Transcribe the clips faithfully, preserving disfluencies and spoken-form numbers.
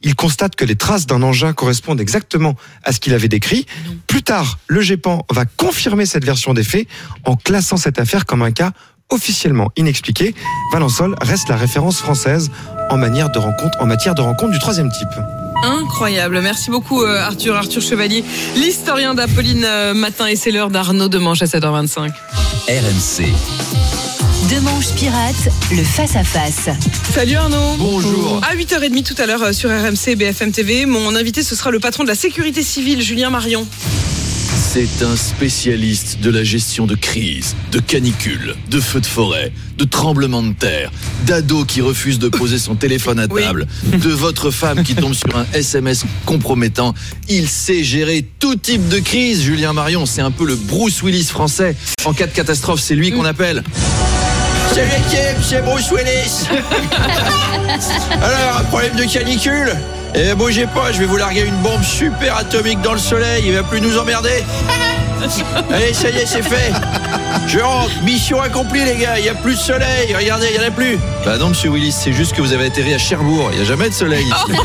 il constate que les traces d'un engin correspondent exactement à ce qu'il avait décrit. Plus tard, le GEPAN va confirmer cette version des faits en classant cette affaire comme un cas officiellement inexpliqué. Valençol reste la référence française en, manière de rencontre, en matière de rencontre du troisième type. Incroyable, merci beaucoup Arthur, Arthur Chevalier, l'historien d'Apolline Matin, et c'est l'heure d'Arnaud Demanche à sept heures vingt-cinq. R M C. Demanche pirate, le face-à-face. Salut Arnaud. Bonjour. À huit heures trente tout à l'heure sur R M C et B F M T V, mon invité ce sera le patron de la sécurité civile, Julien Marion. C'est un spécialiste de la gestion de crise, de canicules, de feux de forêt, de tremblements de terre, d'ados qui refusent de poser son téléphone à table, oui. de votre femme qui tombe sur un S M S compromettant. Il sait gérer tout type de crise, Julien Marion. C'est un peu le Bruce Willis français. En cas de catastrophe, c'est lui qu'on appelle. Salut l'équipe, c'est Bruce Willis. Alors, un problème de canicule ? Eh, bougez pas, je vais vous larguer une bombe super atomique dans le soleil, il va plus nous emmerder. Allez, ça y est, c'est fait. Je rentre, mission accomplie les gars, il n'y a plus de soleil, regardez, il n'y en a plus. Bah non monsieur Willis, c'est juste que vous avez atterri à Cherbourg, il n'y a jamais de soleil ici.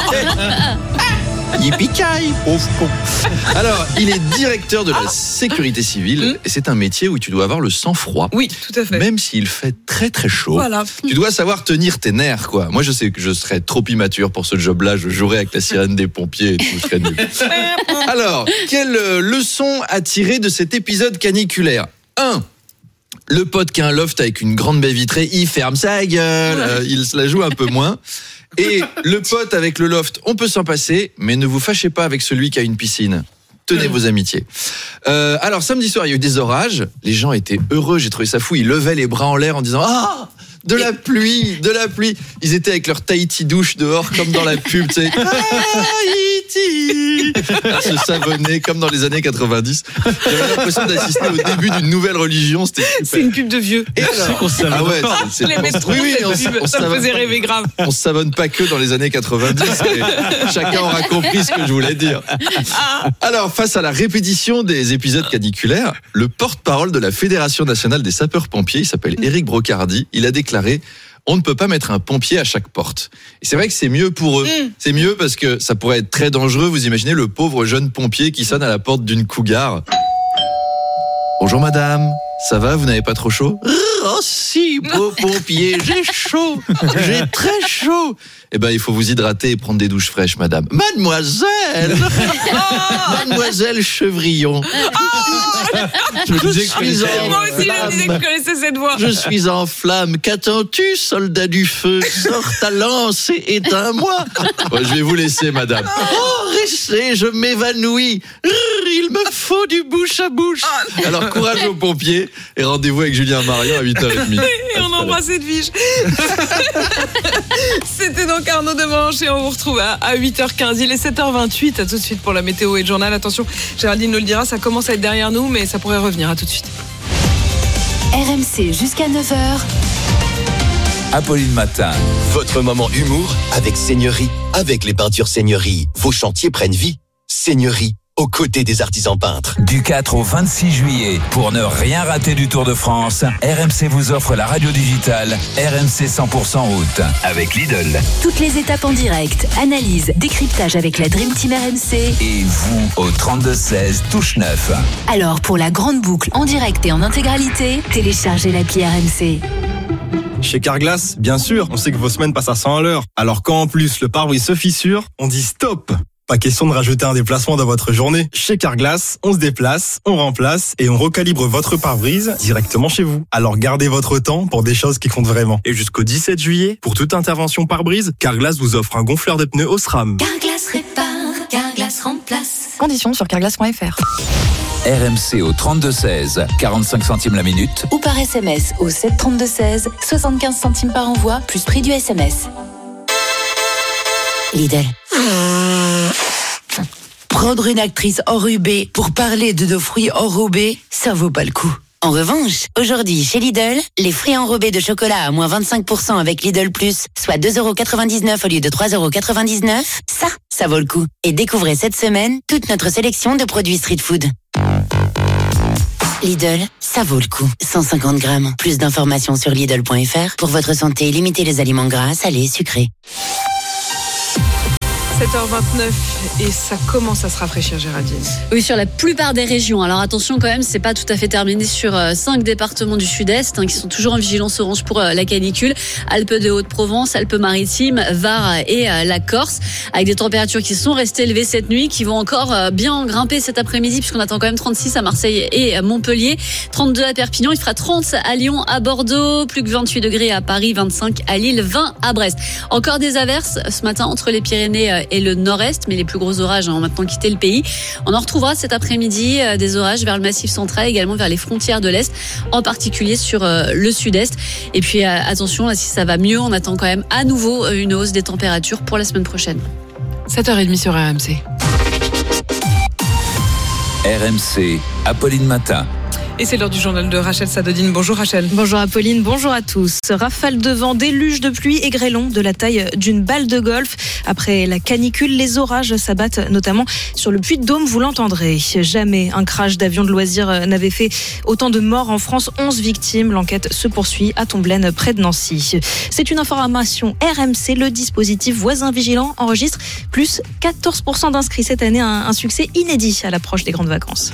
Yippee-ki-yay, pauvre con. Alors, il est directeur de la sécurité civile et c'est un métier où tu dois avoir le sang-froid. Oui, tout à fait. Même s'il fait très très chaud. Voilà. Tu dois savoir tenir tes nerfs, quoi. Moi, je sais que je serais trop immature pour ce job-là. Je jouerais avec la sirène des pompiers et tout, je serais nul. Alors, quelle leçon à tirer de cet épisode caniculaire ? un. Le pote qui a un loft avec une grande baie vitrée, il ferme sa gueule, euh, il se la joue un peu moins. Et le pote avec le loft, on peut s'en passer, mais ne vous fâchez pas avec celui qui a une piscine. Tenez vos amitiés. Euh, alors, samedi soir, il y a eu des orages. Les gens étaient heureux, j'ai trouvé ça fou. Ils levaient les bras en l'air en disant « Ah !» De la pluie, de la pluie. Ils étaient avec leur Tahiti douche dehors, comme dans la pub, tu sais. Tahiti. Se savonner, comme dans les années quatre-vingt-dix. J'avais l'impression d'assister au début d'une nouvelle religion. C'était super. C'est une pub de vieux. Et alors, qu'on savonne ah ouais, pas. C'est, c'est, les métros, oui, oui, on, on ça me faisait rêver grave. On se savonne pas que dans les années quatre-vingt-dix. Chacun aura compris ce que je voulais dire. Alors, face à la répétition des épisodes caniculaires, le porte-parole de la Fédération nationale des sapeurs-pompiers, il s'appelle Éric Brocardi, il a déclaré on ne peut pas mettre un pompier à chaque porte. Et c'est vrai que c'est mieux pour eux. Mm. C'est mieux parce que ça pourrait être très dangereux. Vous imaginez le pauvre jeune pompier qui sonne à la porte d'une cougar. Bonjour madame, ça va, vous n'avez pas trop chaud ? Oh si, beau pompier, j'ai chaud, j'ai très chaud. Eh ben, il faut vous hydrater et prendre des douches fraîches, madame. Mademoiselle, Mademoiselle Chevrillon. Oh je je suis en Moi aussi, je disais que je connaissais cette voix. Je suis en flamme. Qu'attends-tu, soldat du feu ? Sors ta lance et éteins-moi. Bon, je vais vous laisser, madame. Oh, restez, je m'évanouis. Il me faut du bouche à bouche. Alors, courage aux pompiers et rendez-vous avec Julien Marion à huit heures trente. Et on embrasse cette fiche. C'était donc Arnaud Demanche et on vous retrouve à huit heures quinze. Il est sept heures vingt-huit. À tout de suite pour la météo et le journal. Attention, Géraldine nous le dira, ça commence à être derrière nous, mais ça pourrait revenir. À tout de suite. R M C jusqu'à neuf heures. Apolline Matin. Votre moment humour avec Seigneurie. Avec les peintures Seigneurie, vos chantiers prennent vie. Seigneurie, aux côtés des artisans peintres. Du quatre au vingt-six juillet, pour ne rien rater du Tour de France, R M C vous offre la radio digitale R M C cent pour cent route avec Lidl. Toutes les étapes en direct, analyse, décryptage avec la Dream Team R M C. Et vous au trente-deux seize, touche neuf. Alors pour la grande boucle en direct et en intégralité, téléchargez l'appli R M C. Chez Carglass, bien sûr, on sait que vos semaines passent à cent à l'heure. Alors quand en plus le pare-brise se fissure, on dit stop. Pas question de rajouter un déplacement dans votre journée. Chez Carglass, on se déplace, on remplace et on recalibre votre pare-brise directement chez vous. Alors gardez votre temps pour des choses qui comptent vraiment. Et jusqu'au dix-sept juillet, pour toute intervention pare-brise, Carglass vous offre un gonfleur de pneus au SRAM. Carglass répare, Carglass remplace. Conditions sur carglass point f r. R M C au trente-deux seize, quarante-cinq centimes la minute. Ou par S M S au sept trente-deux seize, soixante-quinze centimes par envoi, plus prix du S M S. Lidl. Prendre une actrice enrhumée pour parler de nos fruits enrobés, ça vaut pas le coup. En revanche, aujourd'hui, chez Lidl, les fruits enrobés de chocolat à moins vingt-cinq pour cent avec Lidl Plus, soit deux euros quatre-vingt-dix-neuf au lieu de trois euros quatre-vingt-dix-neuf, ça, ça vaut le coup. Et découvrez cette semaine toute notre sélection de produits street food. Lidl, ça vaut le coup. cent cinquante grammes. Plus d'informations sur Lidl point f r. Pour votre santé, limitez les aliments gras, salés, sucrés. sept heures vingt-neuf et ça commence à se rafraîchir, Géraldine. Oui, sur la plupart des régions. Alors attention quand même, c'est pas tout à fait terminé sur euh, cinq départements du sud-est hein, qui sont toujours en vigilance orange pour euh, la canicule. Alpes de Haute-Provence, Alpes-Maritimes, Var et euh, la Corse, avec des températures qui sont restées élevées cette nuit, qui vont encore euh, bien grimper cet après-midi puisqu'on attend quand même trente-six à Marseille et à Montpellier, trente-deux à Perpignan, il fera trente à Lyon, à Bordeaux, plus que vingt-huit degrés à Paris, vingt-cinq à Lille, vingt à Brest. Encore des averses ce matin entre les Pyrénées et le nord-est, mais les plus gros orages ont maintenant quitté le pays. On en retrouvera cet après-midi des orages vers le massif central, également vers les frontières de l'Est, en particulier sur le sud-est. Et puis attention, là, si ça va mieux, on attend quand même à nouveau une hausse des températures pour la semaine prochaine. sept heures trente sur R M C. R M C, Apolline Matin. Et c'est l'heure du journal de Rachel Sadodine. Bonjour Rachel. Bonjour Apolline, bonjour à tous. Rafale de vent, déluge de pluie et grêlons de la taille d'une balle de golf. Après la canicule, les orages s'abattent notamment sur le Puy-de-Dôme, vous l'entendrez. Jamais un crash d'avion de loisirs n'avait fait autant de morts en France. onze victimes. L'enquête se poursuit à Tomblaine, près de Nancy. C'est une information R M C. Le dispositif Voisins Vigilants enregistre plus quatorze pour cent d'inscrits cette année. Un, un succès inédit à l'approche des grandes vacances.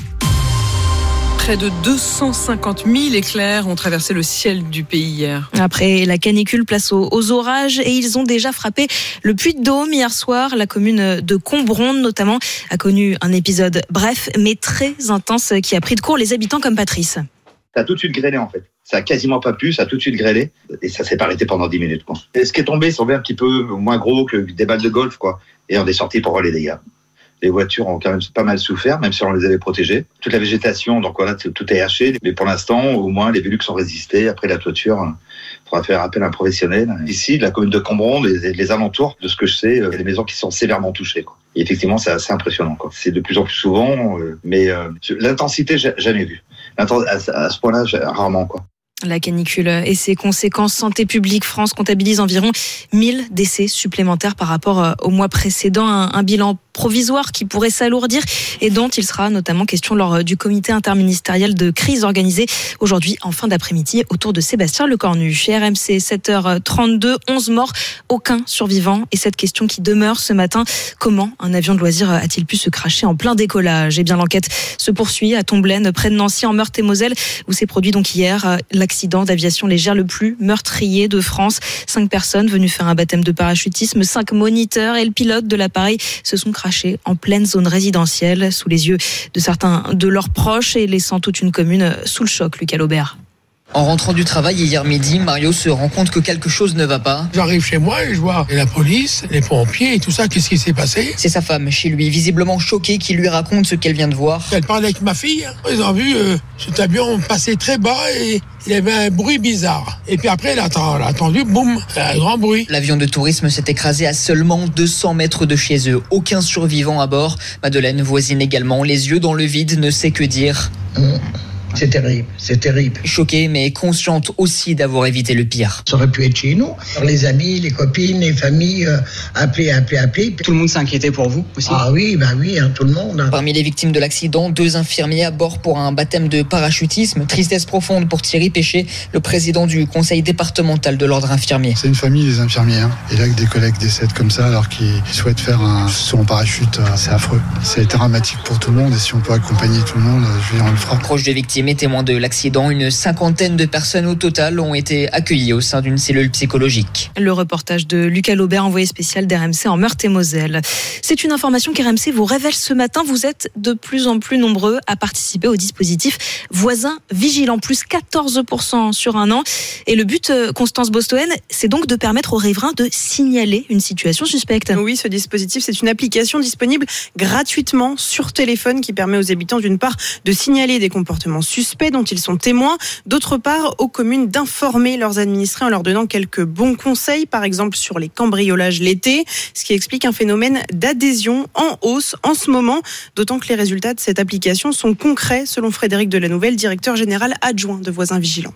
Près de deux cent cinquante mille éclairs ont traversé le ciel du pays hier. Après la canicule, place aux, aux orages et ils ont déjà frappé le Puy-de-Dôme hier soir. La commune de Combronde notamment a connu un épisode bref mais très intense qui a pris de court les habitants comme Patrice. Ça a tout de suite grêlé en fait. Ça a quasiment pas plu, ça a tout de suite grêlé et ça s'est pas arrêté pendant dix minutes. Quoi. Et ce qui est tombé, c'est tombé un petit peu moins gros que des balles de golf quoi. Et on est sorti pour voir les dégâts. Les voitures ont quand même pas mal souffert, même si on les avait protégées. Toute la végétation, donc voilà, tout est haché. Mais pour l'instant, au moins, les Velux ont résisté. Après la toiture, il faudra faire appel à un professionnel. Ici, la commune de Combronde, les, les alentours, de ce que je sais, il y a des maisons qui sont sévèrement touchées. Quoi. Et effectivement, c'est assez impressionnant. Quoi. C'est de plus en plus souvent, euh, mais euh, l'intensité, j'ai jamais vu. L'inten- à, à ce point-là, rarement, quoi. La canicule et ses conséquences. Santé publique France comptabilise environ mille décès supplémentaires par rapport au mois précédent. Un, un bilan provisoire qui pourrait s'alourdir et dont il sera notamment question lors du comité interministériel de crise organisé aujourd'hui en fin d'après-midi autour de Sébastien Lecornu. Chez R M C, sept heures trente-deux, onze morts, aucun survivant. Et cette question qui demeure ce matin, comment un avion de loisirs a-t-il pu se cracher en plein décollage ? Eh bien, l'enquête se poursuit à Tomblaine, près de Nancy, en Meurthe-et-Moselle, où s'est produit donc hier l'accident d'aviation légère le plus meurtrier de France. Cinq personnes venues faire un baptême de parachutisme, cinq moniteurs et le pilote de l'appareil se sont crashés en pleine zone résidentielle sous les yeux de certains de leurs proches et laissant toute une commune sous le choc. Lucas Laubert. En rentrant du travail hier midi, Mario se rend compte que quelque chose ne va pas. J'arrive chez moi et je vois la police, les pompiers et tout ça. Qu'est-ce qui s'est passé ? C'est sa femme chez lui, visiblement choquée, qui lui raconte ce qu'elle vient de voir. Elle parle avec ma fille. Ils ont vu euh, cet avion passer très bas et il y avait un bruit bizarre. Et puis après, elle a, elle a entendu, boum, un grand bruit. L'avion de tourisme s'est écrasé à seulement deux cents mètres de chez eux. Aucun survivant à bord. Madeleine, voisine également, les yeux dans le vide, ne sait que dire. Mmh. C'est terrible, c'est terrible. Choquée, mais consciente aussi d'avoir évité le pire. Ça aurait pu être chez nous. Les amis, les copines, les familles, euh, appelés, appelés, appelés. Tout le monde s'est inquiété pour vous aussi ? Ah oui, bah oui, hein, tout le monde. Parmi les victimes de l'accident, deux infirmiers à bord pour un baptême de parachutisme. Tristesse profonde pour Thierry Péché, le président du conseil départemental de l'ordre infirmier. C'est une famille, les infirmiers. Hein. Et là, que des collègues décèdent comme ça alors qu'ils souhaitent faire un saut en parachute, c'est affreux. C'est dramatique pour tout le monde et si on peut accompagner tout le monde, je veux dire, on le fera. Proche des victimes et témoins de l'accident, une cinquantaine de personnes au total ont été accueillies au sein d'une cellule psychologique. Le reportage de Lucas Laubert, envoyé spécial d'R M C en Meurthe-et-Moselle. C'est une information qu'R M C vous révèle ce matin. Vous êtes de plus en plus nombreux à participer au dispositif Voisins Vigilants, plus quatorze pour cent sur un an. Et le but, Constance Bostoen, c'est donc de permettre aux riverains de signaler une situation suspecte. Oui, ce dispositif, c'est une application disponible gratuitement sur téléphone qui permet aux habitants d'une part de signaler des comportements suspects dont ils sont témoins, d'autre part aux communes d'informer leurs administrés en leur donnant quelques bons conseils, par exemple sur les cambriolages l'été, ce qui explique un phénomène d'adhésion en hausse en ce moment, d'autant que les résultats de cette application sont concrets, selon Frédéric Delanouvelle, directeur général adjoint de Voisins Vigilants.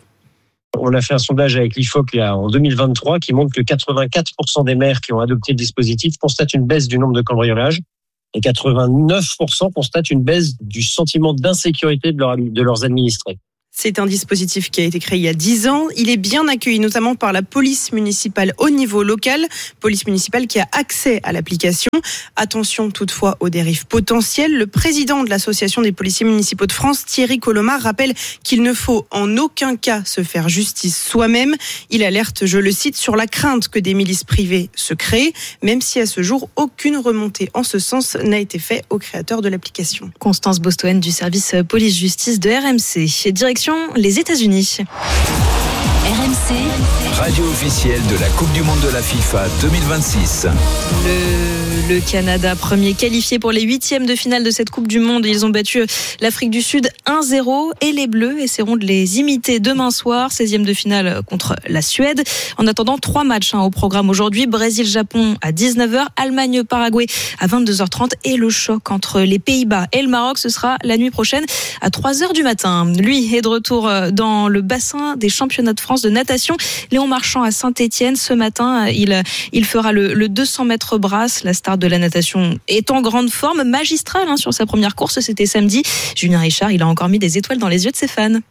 On a fait un sondage avec l'I F O C en deux mille vingt-trois qui montre que quatre-vingt-quatre pour cent des maires qui ont adopté le dispositif constatent une baisse du nombre de cambriolages et quatre-vingt-neuf pour cent constatent une baisse du sentiment d'insécurité de, leur, de leurs administrés. C'est un dispositif qui a été créé il y a dix ans. Il est bien accueilli notamment par la police municipale au niveau local, police municipale qui a accès à l'application. Attention toutefois aux dérives potentielles. Le président de l'association des policiers municipaux de France, Thierry Colomar, rappelle qu'il ne faut en aucun cas se faire justice soi-même. Il alerte, je le cite, sur la crainte que des milices privées se créent, même si à ce jour, aucune remontée en ce sens n'a été faite au créateur de l'application. Constance Bostoen du service police-justice de R M C. Direction les États-Unis. R M C, radio officielle de la Coupe du Monde de la FIFA deux mille vingt-six. Le, le Canada, premier qualifié pour les huitièmes de finale de cette Coupe du Monde. Ils ont battu l'Afrique du Sud un zéro et les Bleus essaieront de les imiter demain soir, seizième de finale contre la Suède. En attendant, trois matchs hein, au programme aujourd'hui. Brésil-Japon à dix-neuf heures, Allemagne-Paraguay à vingt-deux heures trente et le choc entre les Pays-Bas et le Maroc, ce sera la nuit prochaine à trois heures du matin. Lui est de retour dans le bassin des championnats de France de natation. Léon Marchand à Saint-Étienne ce matin, il, il fera le, le deux cents mètres brasse. La star de la natation est en grande forme, magistrale hein, sur sa première course, c'était samedi. Julien Richard, il a encore mis des étoiles dans les yeux de ses fans.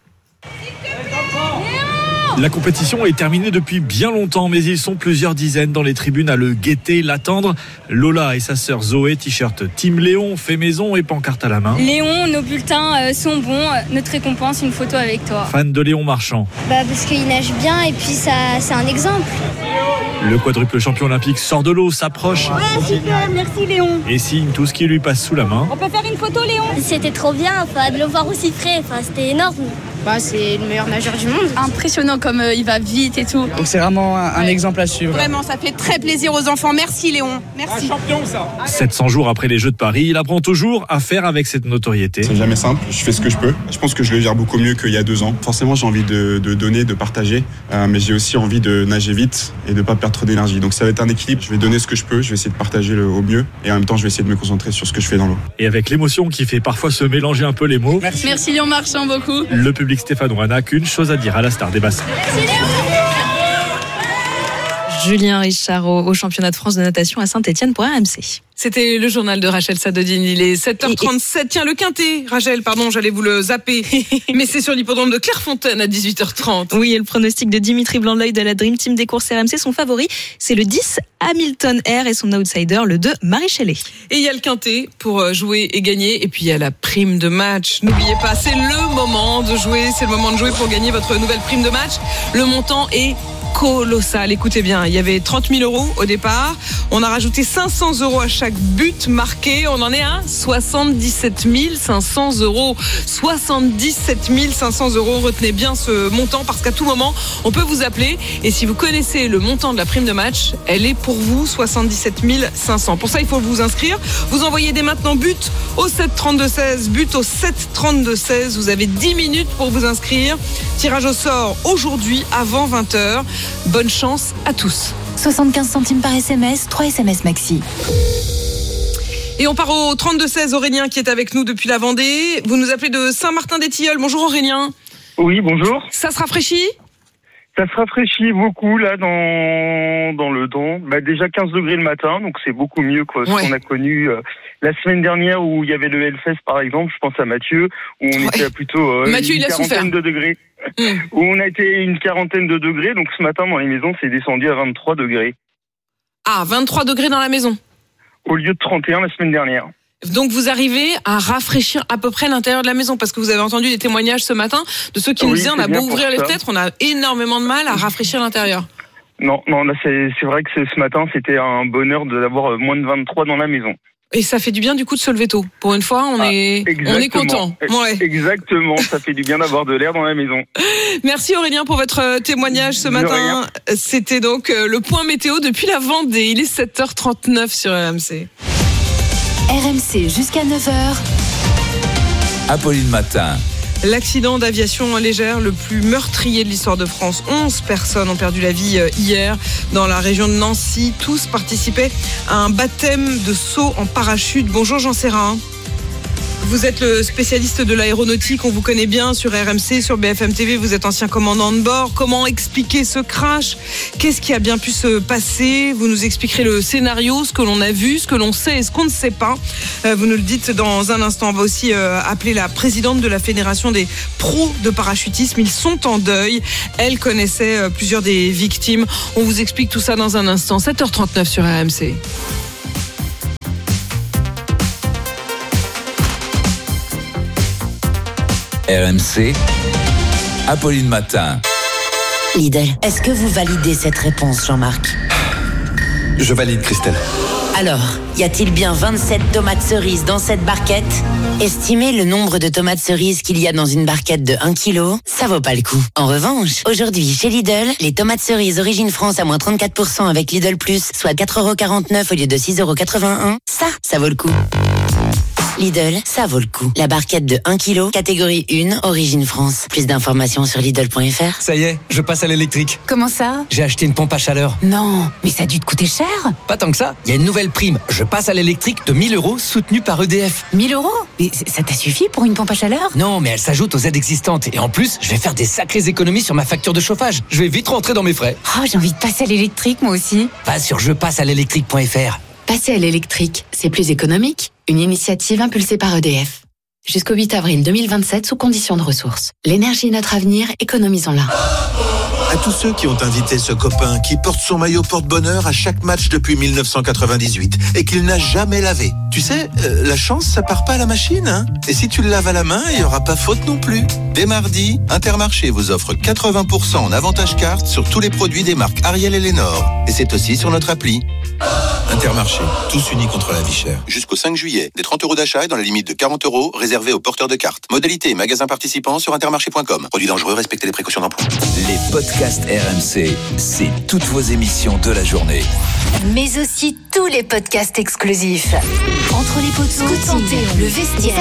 La compétition est terminée depuis bien longtemps, mais ils sont plusieurs dizaines dans les tribunes à le guetter, l'attendre. Lola et sa sœur Zoé, t-shirt Team Léon, fait maison et pancarte à la main. Léon, nos bulletins sont bons, notre récompense, une photo avec toi. Fan de Léon Marchand. Bah parce qu'il nage bien et puis ça, c'est un exemple. Le quadruple champion olympique sort de l'eau, s'approche. Ouais, super, merci Léon. Et signe tout ce qui lui passe sous la main. On peut faire une photo Léon? C'était trop bien, enfin, de le voir aussi frais, enfin, c'était énorme. Bah, c'est le meilleur nageur du monde. Impressionnant comme euh, il va vite et tout. Donc c'est vraiment un, un ouais. exemple à suivre. Vraiment, ça fait très plaisir aux enfants. Merci Léon. Merci. Un champion ça. sept cents jours après les Jeux de Paris, il apprend toujours à faire avec cette notoriété. C'est jamais simple, je fais ce que je peux. Je pense que je le gère beaucoup mieux qu'il y a deux ans. Forcément j'ai envie de, de donner, de partager, euh, mais j'ai aussi envie de nager vite et de pas perdre trop d'énergie. Donc ça va être un équilibre, je vais donner ce que je peux, je vais essayer de partager le, au mieux et en même temps je vais essayer de me concentrer sur ce que je fais dans l'eau. Et avec l'émotion qui fait parfois se mélanger un peu les mots. Merci, Merci Léon Marchand beaucoup. Le public stéphanois n'a qu'une chose à dire à la star des bassins. Julien Richard au, au championnat de France de natation à Saint-Étienne pour R M C. C'était le journal de Rachel Sadodine. Il est sept heures trente-sept. Tiens, le quintet. Rachel, pardon, j'allais vous le zapper. Mais c'est sur l'hippodrome de Clairefontaine à dix-huit heures trente. Oui, et le pronostic de Dimitri Blanc-L'œil de la Dream Team des courses R M C, son favori, c'est le dix Hamilton Air et son outsider, le deux Marie Shelley. Et il y a le quintet pour jouer et gagner. Et puis il y a la prime de match. N'oubliez pas, c'est le moment de jouer. C'est le moment de jouer pour gagner votre nouvelle prime de match. Le montant est colossal. Écoutez bien, il y avait trente mille euros au départ. On a rajouté cinq cents euros à chaque but marqué. On en est à soixante-dix-sept mille cinq cents euros. soixante-dix-sept mille cinq cents euros. Retenez bien ce montant parce qu'à tout moment, on peut vous appeler. Et si vous connaissez le montant de la prime de match, elle est pour vous, soixante-dix-sept mille cinq cents. Pour ça, il faut vous inscrire. Vous envoyez dès maintenant but au sept trente-deux seize. But au sept trente-deux seize. Vous avez dix minutes pour vous inscrire. Tirage au sort aujourd'hui avant vingt heures. Bonne chance à tous. soixante-quinze centimes par S M S, trois S M S maxi. Et on part au trente-deux seize, Aurélien qui est avec nous depuis la Vendée. Vous nous appelez de Saint-Martin-des-Tilleuls. Bonjour Aurélien. Oui, bonjour. Ça se rafraîchit ? Ça se rafraîchit beaucoup là dans dans le temps. Bah, déjà quinze degrés le matin, donc c'est beaucoup mieux que ce ouais. qu'on a connu euh, la semaine dernière où il y avait le Hellfest par exemple. Je pense à Mathieu où on ouais. était à plutôt euh, Mathieu, une quarantaine de degrés. Mmh. Où on a été une quarantaine de degrés. Donc ce matin dans les maisons c'est descendu à vingt-trois degrés. Ah, vingt-trois degrés dans la maison. Au lieu de trente et un la semaine dernière. Donc vous arrivez à rafraîchir à peu près l'intérieur de la maison parce que vous avez entendu des témoignages ce matin de ceux qui oui, nous disaient on a beau ouvrir les fenêtres, on a énormément de mal à rafraîchir l'intérieur. Non, non, là c'est, c'est vrai que ce matin c'était un bonheur d'avoir moins de vingt-trois dans la maison. Et ça fait du bien du coup de se lever tôt. Pour une fois, on ah, est on est content. Ouais. Exactement, ça fait du bien d'avoir de l'air dans la maison. Merci Aurélien pour votre témoignage ce matin. C'était donc le point météo depuis la Vendée. Il est sept heures trente-neuf sur R M C. R M C jusqu'à neuf heures. Apolline Matin. L'accident d'aviation légère le plus meurtrier de l'histoire de France. onze personnes ont perdu la vie hier dans la région de Nancy. Tous participaient à un baptême de saut en parachute. Bonjour Jean Serrin. Vous êtes le spécialiste de l'aéronautique, on vous connaît bien sur R M C, sur B F M T V, vous êtes ancien commandant de bord. Comment expliquer ce crash ? Qu'est-ce qui a bien pu se passer ? Vous nous expliquerez le scénario, ce que l'on a vu, ce que l'on sait et ce qu'on ne sait pas. Euh, vous nous le dites dans un instant. On va aussi euh, appeler la présidente de la Fédération des pros de parachutisme. Ils sont en deuil. Elle connaissait euh, plusieurs des victimes. On vous explique tout ça dans un instant. sept heures trente-neuf sur R M C. R M C, Apolline Matin. Lidl, est-ce que vous validez cette réponse, Jean-Marc ? Je valide, Christelle. Alors, y a-t-il bien vingt-sept tomates cerises dans cette barquette ? Estimez le nombre de tomates cerises qu'il y a dans une barquette de un kilo, ça vaut pas le coup. En revanche, aujourd'hui, chez Lidl, les tomates cerises Origine France à moins trente-quatre pour cent avec Lidl Plus, soit quatre euros quarante-neuf au lieu de six euros quatre-vingt-un, ça, ça vaut le coup. Lidl, ça vaut le coup. La barquette de un kilo, catégorie un, Origine France. Plus d'informations sur Lidl point F R. Ça y est, je passe à l'électrique. Comment ça ? J'ai acheté une pompe à chaleur. Non, mais ça a dû te coûter cher. Pas tant que ça, il y a une nouvelle prime. Je passe à l'électrique de mille euros soutenue par E D F. mille euros ? Mais ça t'a suffi pour une pompe à chaleur ? Non, mais elle s'ajoute aux aides existantes. Et en plus, je vais faire des sacrées économies sur ma facture de chauffage. Je vais vite rentrer dans mes frais. Oh, j'ai envie de passer à l'électrique, moi aussi. Va sur je passe à l'électrique point F R. Passer à l'électrique, c'est plus économique. Une initiative impulsée par E D F. Jusqu'au huit avril deux mille vingt-sept, sous conditions de ressources. L'énergie est notre avenir, économisons-la. À tous ceux qui ont invité ce copain qui porte son maillot porte-bonheur à chaque match depuis mille neuf cent quatre-vingt-dix-huit et qu'il n'a jamais lavé. Tu sais, euh, la chance, ça part pas à la machine, hein. Et si tu le laves à la main, il y aura pas faute non plus. Dès mardi, Intermarché vous offre quatre-vingts pour cent en avantage carte sur tous les produits des marques Ariel et Lénore. Et c'est aussi sur notre appli. Intermarché, tous unis contre la vie chère. Jusqu'au cinq juillet, des trente euros d'achat et dans la limite de quarante euros réservés aux porteurs de cartes. Modalité et magasins participants sur intermarché point com. Produits dangereux, respectez les précautions d'emploi. Les podcasts R M C, c'est toutes vos émissions de la journée. Mais aussi tous les podcasts exclusifs. Entre les poteaux, le vestiaire,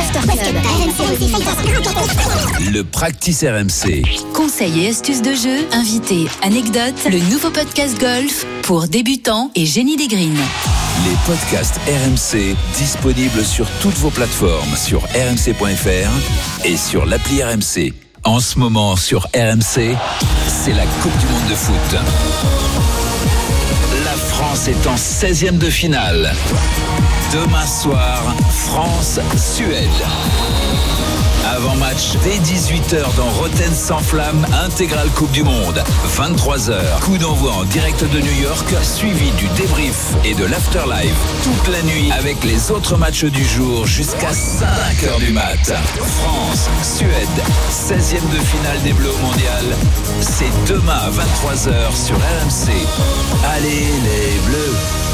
Le Practice R M C. conseils et astuces de jeu, invités, anecdotes, le nouveau podcast golf pour débutants et génie des greens. Les podcasts R M C disponibles sur toutes vos plateformes, sur r m c point f r et sur l'appli R M C. En ce moment sur R M C, c'est la Coupe du Monde de foot. La France est en seizième de finale. Demain soir, France-Suède. Avant-match dès dix-huit heures dans Rotten sans flamme, intégrale Coupe du Monde. vingt-trois heures, coup d'envoi en direct de New York, suivi du débrief et de l'afterlife. Toute la nuit avec les autres matchs du jour jusqu'à cinq heures du mat. France, Suède, seizième de finale des Bleus au mondial. C'est demain à vingt-trois heures sur R M C. Allez les Bleus!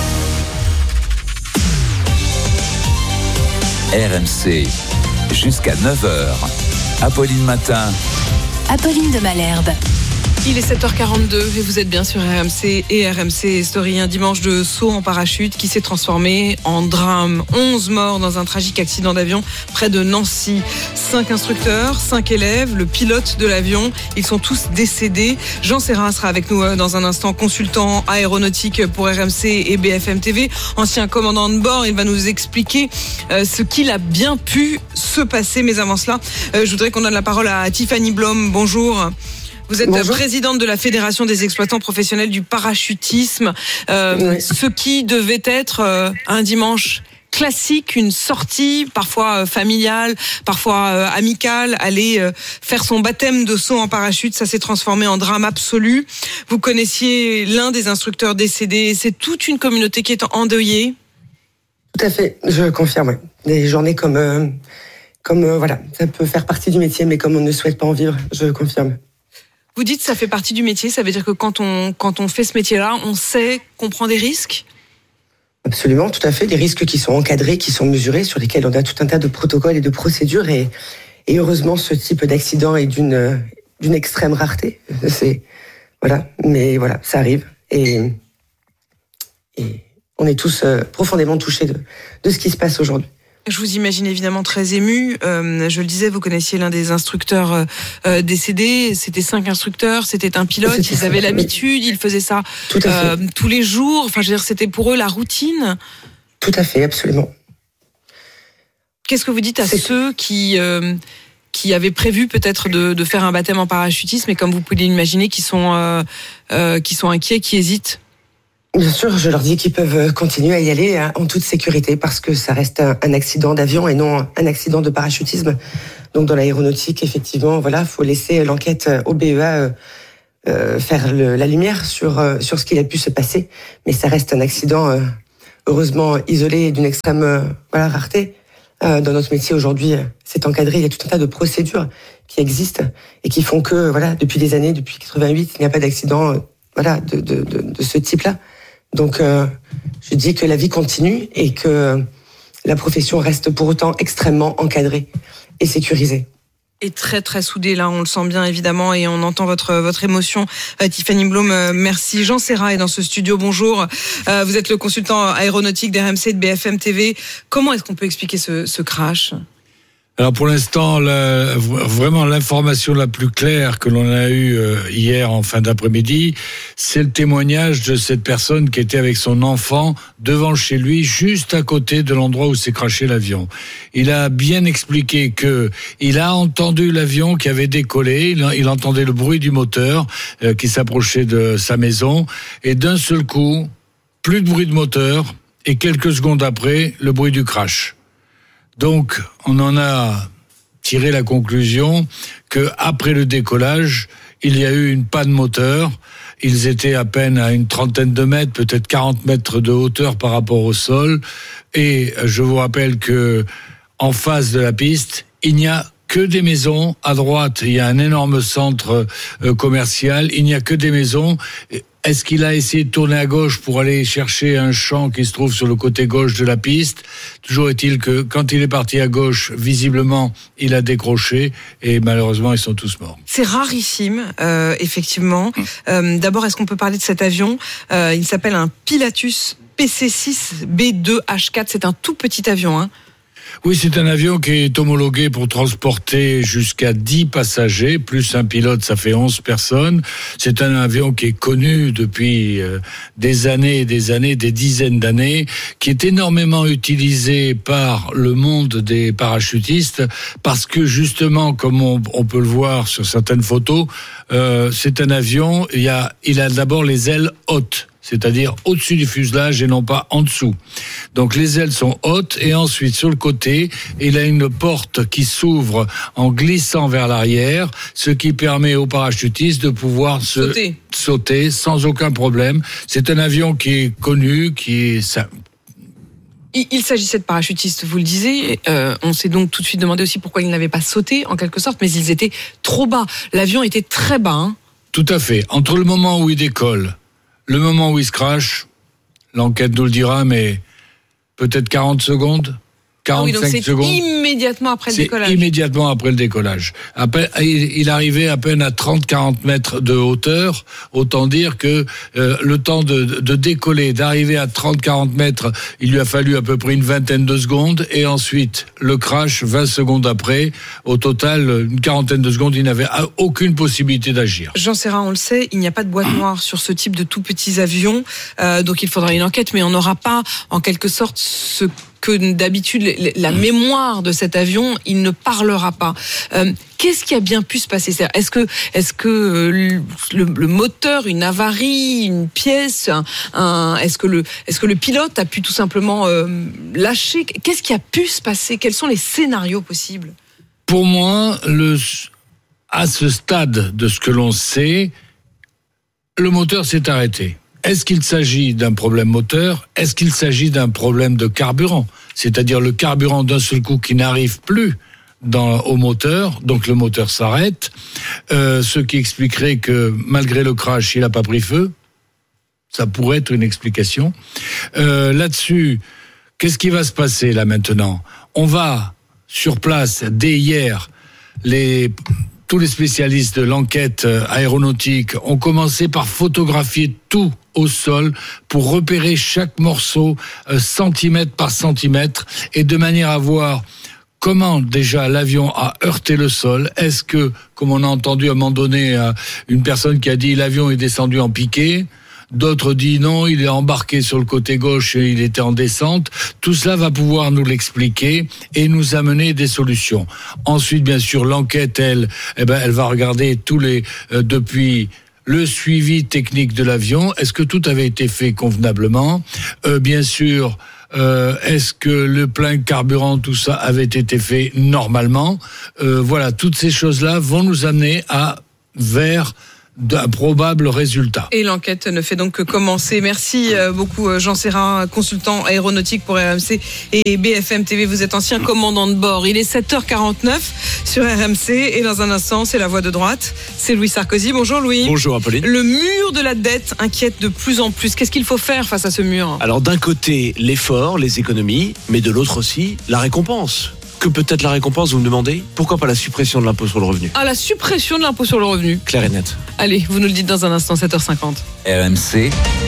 R M C. Jusqu'à neuf heures. Apolline Matin. Apolline de Malherbe. Il est sept heures quarante-deux et vous êtes bien sur R M C et R M C Story. Un dimanche de saut en parachute qui s'est transformé en drame. onze morts dans un tragique accident d'avion près de Nancy. cinq instructeurs, cinq élèves, le pilote de l'avion. Ils sont tous décédés. Jean Serrin sera avec nous dans un instant, consultant aéronautique pour R M C et B F M T V. Ancien commandant de bord, il va nous expliquer ce qu'il a bien pu se passer. Mais avant cela, je voudrais qu'on donne la parole à Tiffany Blom. Bonjour. Vous êtes Bonjour. présidente de la Fédération des exploitants professionnels du parachutisme. Euh, oui. Ce qui devait être euh, un dimanche classique, une sortie, parfois euh, familiale, parfois euh, amicale, aller euh, faire son baptême de saut en parachute, ça s'est transformé en drame absolu. Vous connaissiez l'un des instructeurs décédés. C'est toute une communauté qui est endeuillée. Tout à fait, je confirme. Ouais. Des journées comme, euh, comme euh, voilà, ça peut faire partie du métier, mais comme on ne souhaite pas en vivre, je confirme. Vous dites que ça fait partie du métier, ça veut dire que quand on, quand on fait ce métier-là, on sait qu'on prend des risques ? Absolument, tout à fait. Des risques qui sont encadrés, qui sont mesurés, sur lesquels on a tout un tas de protocoles et de procédures. Et, et heureusement, ce type d'accident est d'une, d'une extrême rareté. C'est, voilà, mais voilà, ça arrive. Et, et on est tous profondément touchés de, de ce qui se passe aujourd'hui. Je vous imagine évidemment très ému. Euh, je le disais, vous connaissiez l'un des instructeurs euh, décédés. C'était cinq instructeurs, c'était un pilote. C'était ils avaient ça. l'habitude, ils faisaient ça euh, tous les jours. Enfin, je veux dire, c'était pour eux la routine. Tout à fait, absolument. Qu'est-ce que vous dites à C'est... ceux qui euh, qui avaient prévu peut-être de, de faire un baptême en parachutisme, et comme vous pouvez l'imaginer, qui sont euh, euh, qui sont inquiets, qui hésitent? Bien sûr, je leur dis qu'ils peuvent continuer à y aller en toute sécurité parce que ça reste un, un accident d'avion et non un accident de parachutisme. Donc dans l'aéronautique, effectivement, voilà, faut laisser l'enquête au B E A euh, euh, faire le, la lumière sur euh, sur ce qu'il a pu se passer. Mais ça reste un accident euh, heureusement isolé et d'une extrême euh, voilà rareté. Euh, dans notre métier aujourd'hui, c'est encadré. Il y a tout un tas de procédures qui existent et qui font que voilà, depuis des années, depuis quatre-vingt-huit, il n'y a pas d'accident euh, voilà de, de de de ce type-là. Donc, euh, je dis que la vie continue et que la profession reste pour autant extrêmement encadrée et sécurisée. Et très très soudée, là, on le sent bien évidemment, et on entend votre votre émotion. Euh, Tiffany Blum, euh, merci. Jean Serra est dans ce studio, bonjour. Euh, vous êtes le consultant aéronautique d'R M C et de B F M T V. Comment est-ce qu'on peut expliquer ce, ce crash ? Alors pour l'instant, la, vraiment l'information la plus claire que l'on a eue hier en fin d'après-midi, c'est le témoignage de cette personne qui était avec son enfant devant chez lui, juste à côté de l'endroit où s'est crashé l'avion. Il a bien expliqué que il a entendu l'avion qui avait décollé, il, il entendait le bruit du moteur euh, qui s'approchait de sa maison, et d'un seul coup, plus de bruit de moteur, et quelques secondes après, le bruit du crash. Donc, on en a tiré la conclusion que après le décollage, il y a eu une panne moteur. Ils étaient à peine à une trentaine de mètres, peut-être quarante mètres de hauteur par rapport au sol. Et je vous rappelle que, en face de la piste, il n'y a que des maisons. À droite, il y a un énorme centre commercial. Il n'y a que des maisons. Est-ce qu'il a essayé de tourner à gauche pour aller chercher un champ qui se trouve sur le côté gauche de la piste ? Toujours est-il que quand il est parti à gauche, visiblement, il a décroché et malheureusement, ils sont tous morts. C'est rarissime, euh, effectivement. Euh, d'abord, est-ce qu'on peut parler de cet avion ? euh, Il s'appelle un Pilatus P C six B deux H quatre. C'est un tout petit avion, hein. Oui, c'est un avion qui est homologué pour transporter jusqu'à dix passagers, plus un pilote, ça fait onze personnes. C'est un avion qui est connu depuis des années et des années, des dizaines d'années, qui est énormément utilisé par le monde des parachutistes, parce que justement, comme on, on peut le voir sur certaines photos, euh, c'est un avion, il, y a, il a d'abord les ailes hautes, c'est-à-dire au-dessus du fuselage et non pas en dessous. Donc les ailes sont hautes, et ensuite sur le côté, il a une porte qui s'ouvre en glissant vers l'arrière, ce qui permet aux parachutistes de pouvoir se sauter, sauter sans aucun problème. C'est un avion qui est connu, qui est simple. Il s'agissait de parachutistes, vous le disiez. Euh, on s'est donc tout de suite demandé aussi pourquoi ils n'avaient pas sauté, en quelque sorte, mais ils étaient trop bas. L'avion était très bas, hein. Tout à fait. Entre le moment où il décolle, le moment où il se crache, l'enquête nous le dira, mais peut-être quarante secondes, quarante-cinq ah oui, donc c'est secondes. Immédiatement après le c'est décollage. Immédiatement après le décollage. À peine, il arrivait à peine à trente à quarante mètres de hauteur. Autant dire que euh, le temps de, de décoller, d'arriver à trente à quarante mètres, il lui a fallu à peu près une vingtaine de secondes. Et ensuite, le crash, vingt secondes après. Au total, une quarantaine de secondes, il n'avait aucune possibilité d'agir. Jean Serra, on le sait, il n'y a pas de boîte noire sur ce type de tout petits avions. Euh, donc il faudra une enquête, mais on n'aura pas, en quelque sorte, ce que d'habitude, la mémoire de cet avion, il ne parlera pas. Euh, qu'est-ce qui a bien pu se passer ? Est-ce que, est-ce que le, le moteur, une avarie, une pièce, un, un, est-ce que le, est-ce que le pilote a pu tout simplement euh, lâcher ? Qu'est-ce qui a pu se passer ? Quels sont les scénarios possibles ? Pour moi, le, à ce stade de ce que l'on sait, le moteur s'est arrêté. Est-ce qu'il s'agit d'un problème moteur ? Est-ce qu'il s'agit d'un problème de carburant ? C'est-à-dire le carburant d'un seul coup qui n'arrive plus dans, au moteur, donc le moteur s'arrête, euh, ce qui expliquerait que malgré le crash, il n'a pas pris feu. Ça pourrait être une explication. Euh, là-dessus, qu'est-ce qui va se passer là maintenant ? On va sur place dès hier, les... tous les spécialistes de l'enquête aéronautique ont commencé par photographier tout au sol pour repérer chaque morceau euh, centimètre par centimètre et de manière à voir comment déjà l'avion a heurté le sol. Est-ce que, comme on a entendu à un moment donné, euh, une personne qui a dit l'avion est descendu en piqué, D'autres disent non, il est embarqué sur le côté gauche et il était en descente. Tout cela va pouvoir nous l'expliquer et nous amener des solutions. Ensuite, bien sûr, l'enquête, elle, eh ben, elle va regarder tous les euh, depuis le suivi technique de l'avion. Est-ce que tout avait été fait convenablement ? euh, Bien sûr. Euh, est-ce que le plein carburant, tout ça avait été fait normalement ? euh, Voilà, toutes ces choses-là vont nous amener à vers d'un probable résultat. Et l'enquête ne fait donc que commencer. Merci beaucoup Jean Serrin, consultant aéronautique pour R M C et B F M T V. Vous êtes ancien commandant de bord. Il est sept heures quarante-neuf sur R M C et dans un instant, c'est la voix de droite. C'est Louis Sarkozy. Bonjour Louis. Bonjour Apolline. Le mur de la dette inquiète de plus en plus. Qu'est-ce qu'il faut faire face à ce mur ? Alors d'un côté, l'effort, les économies, mais de l'autre aussi, la récompense. Que peut être la récompense, vous me demandez ? Pourquoi pas la suppression de l'impôt sur le revenu ? Ah, la suppression de l'impôt sur le revenu. Clair et net. Allez, vous nous le dites dans un instant, sept heures cinquante. R M C,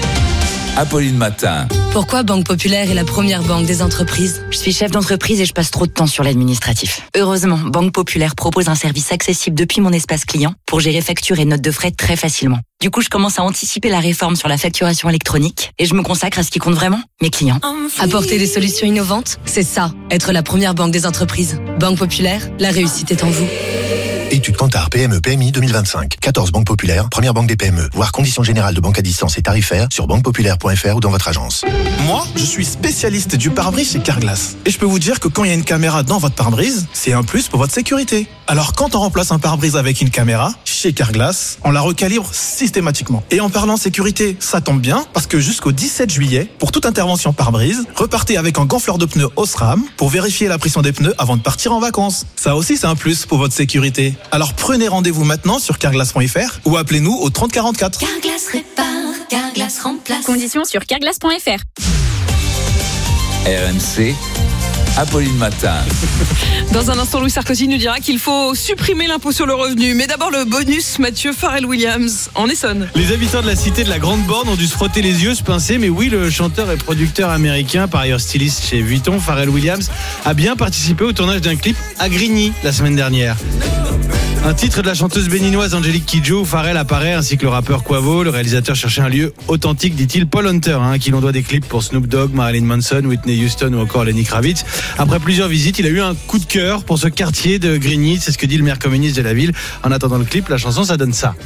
Apolline Matin. Pourquoi Banque Populaire est la première banque des entreprises ? Je suis chef d'entreprise et je passe trop de temps sur l'administratif. Heureusement, Banque Populaire propose un service accessible depuis mon espace client pour gérer factures et notes de frais très facilement. Du coup, je commence à anticiper la réforme sur la facturation électronique et je me consacre à ce qui compte vraiment, mes clients. Apporter des solutions innovantes, c'est ça, être la première banque des entreprises. Banque Populaire, la réussite est en vous. Étude Kantar P M E P M I deux mille vingt-cinq. quatorze banques populaires, première banque des P M E. Voir conditions générales de banque à distance et tarifaires sur banque populaire point f r ou dans votre agence. Moi, je suis spécialiste du pare-brise chez Carglass. Et je peux vous dire que quand il y a une caméra dans votre pare-brise, c'est un plus pour votre sécurité. Alors quand on remplace un pare-brise avec une caméra, chez Carglass, on la recalibre systématiquement. Et en parlant sécurité, ça tombe bien, parce que jusqu'au dix-sept juillet, pour toute intervention pare-brise, repartez avec un gonfleur de pneus Osram pour vérifier la pression des pneus avant de partir en vacances. Ça aussi, c'est un plus pour votre sécurité. Alors prenez rendez-vous maintenant sur carglass point f r ou appelez-nous au trente quarante-quatre. Carglass répare, Carglass remplace. Conditions sur carglass point f r. R M C, Apolline Matin. Dans un instant, Louis Sarkozy nous dira qu'il faut supprimer l'impôt sur le revenu. Mais d'abord le bonus, Mathieu Pharrell Williams en Essonne. Les habitants de la cité de la Grande Borne ont dû se frotter les yeux, se pincer. Mais oui, le chanteur et producteur américain, par ailleurs styliste chez Vuitton, Pharrell Williams, a bien participé au tournage d'un clip à Grigny la semaine dernière. Un titre de la chanteuse béninoise Angélique Kidjo où Pharrell apparaît ainsi que le rappeur Quavo. Le réalisateur cherchait un lieu authentique, dit-il. Paul Hunter, hein, qui l'on doit des clips pour Snoop Dogg, Marilyn Manson, Whitney Houston ou encore Lenny Kravitz. Après plusieurs visites, il a eu un coup de cœur pour ce quartier de Grigny. C'est ce que dit le maire communiste de la ville. En attendant le clip, la chanson, ça donne ça.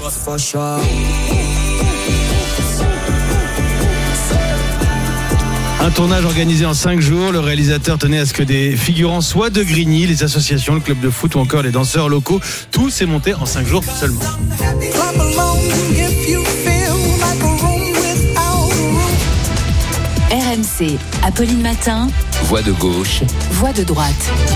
Un tournage organisé en cinq jours. Le réalisateur tenait à ce que des figurants soient de Grigny, les associations, le club de foot ou encore les danseurs locaux. Tout s'est monté en cinq jours seulement. R M C, Apolline Matin. Voix de gauche. Voix de droite.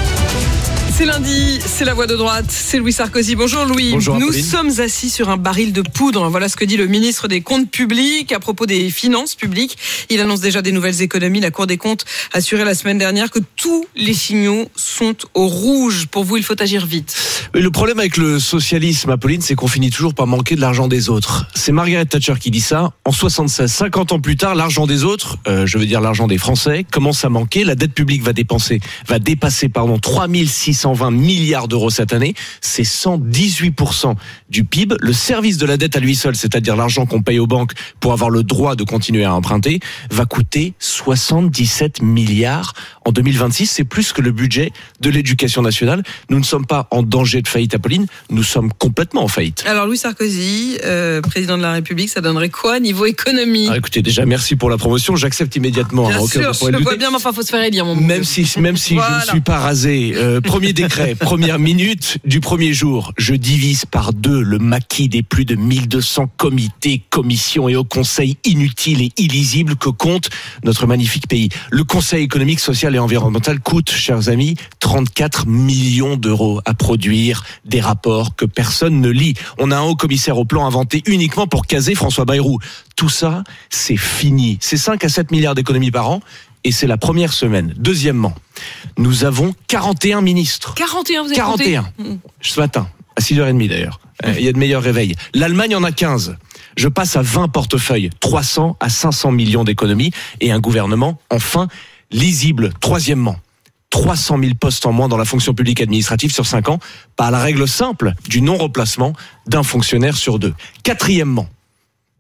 C'est lundi, c'est la voix de droite, c'est Louis Sarkozy. Bonjour Louis. Bonjour, Nous Apolline. sommes assis sur un baril de poudre. Voilà ce que dit le ministre des Comptes publics à propos des finances publiques. Il annonce déjà des nouvelles économies. La Cour des comptes a assuré la semaine dernière que tous les signaux sont au rouge. Pour vous, il faut agir vite. Le problème avec le socialisme, Apolline, c'est qu'on finit toujours par manquer de l'argent des autres. C'est Margaret Thatcher qui dit ça. En soixante-seize, cinquante ans plus tard, l'argent des autres, euh, je veux dire l'argent des Français, commence à manquer. La dette publique va dépenser, va dépasser, pardon, trois mille six cent vingt milliards d'euros cette année. C'est cent dix-huit pour cent du P I B. Le service de la dette à lui seul, c'est-à-dire l'argent qu'on paye aux banques pour avoir le droit de continuer à emprunter, va coûter soixante-dix-sept milliards en deux mille vingt-six. C'est plus que le budget de l'éducation nationale. Nous ne sommes pas en danger de faillite, Apolline. Nous sommes complètement en faillite. Alors Louis Sarkozy, euh, président de la République, ça donnerait quoi niveau économie ? Ah, écoutez, déjà merci pour la promotion. J'accepte immédiatement. Bien hein, sûr, je le vois bien, mais enfin, faut se faire élire, mon Même si, même si voilà. Je ne suis pas rasé. Euh, premier décret, première minute du premier jour. Je divise par deux le maquis des plus de mille deux cents comités, commissions et hauts conseils inutiles et illisibles que compte notre magnifique pays. Le Conseil économique, social et environnemental coûte, chers amis, trente-quatre millions d'euros à produire des rapports que personne ne lit. On a un haut commissaire au plan inventé uniquement pour caser François Bayrou. Tout ça, c'est fini. C'est cinq à sept milliards d'économies par an. Et c'est la première semaine. Deuxièmement, nous avons quarante et un ministres. quarante et un, vous avez quarante et un. compté ? Ce matin, à six heures trente d'ailleurs. Il y a de meilleurs réveils. L'Allemagne en a quinze. Je passe à vingt portefeuilles, trois cents à cinq cents millions d'économies et un gouvernement, enfin, lisible. Troisièmement, trois cent mille postes en moins dans la fonction publique administrative sur cinq ans par la règle simple du non-remplacement d'un fonctionnaire sur deux. Quatrièmement,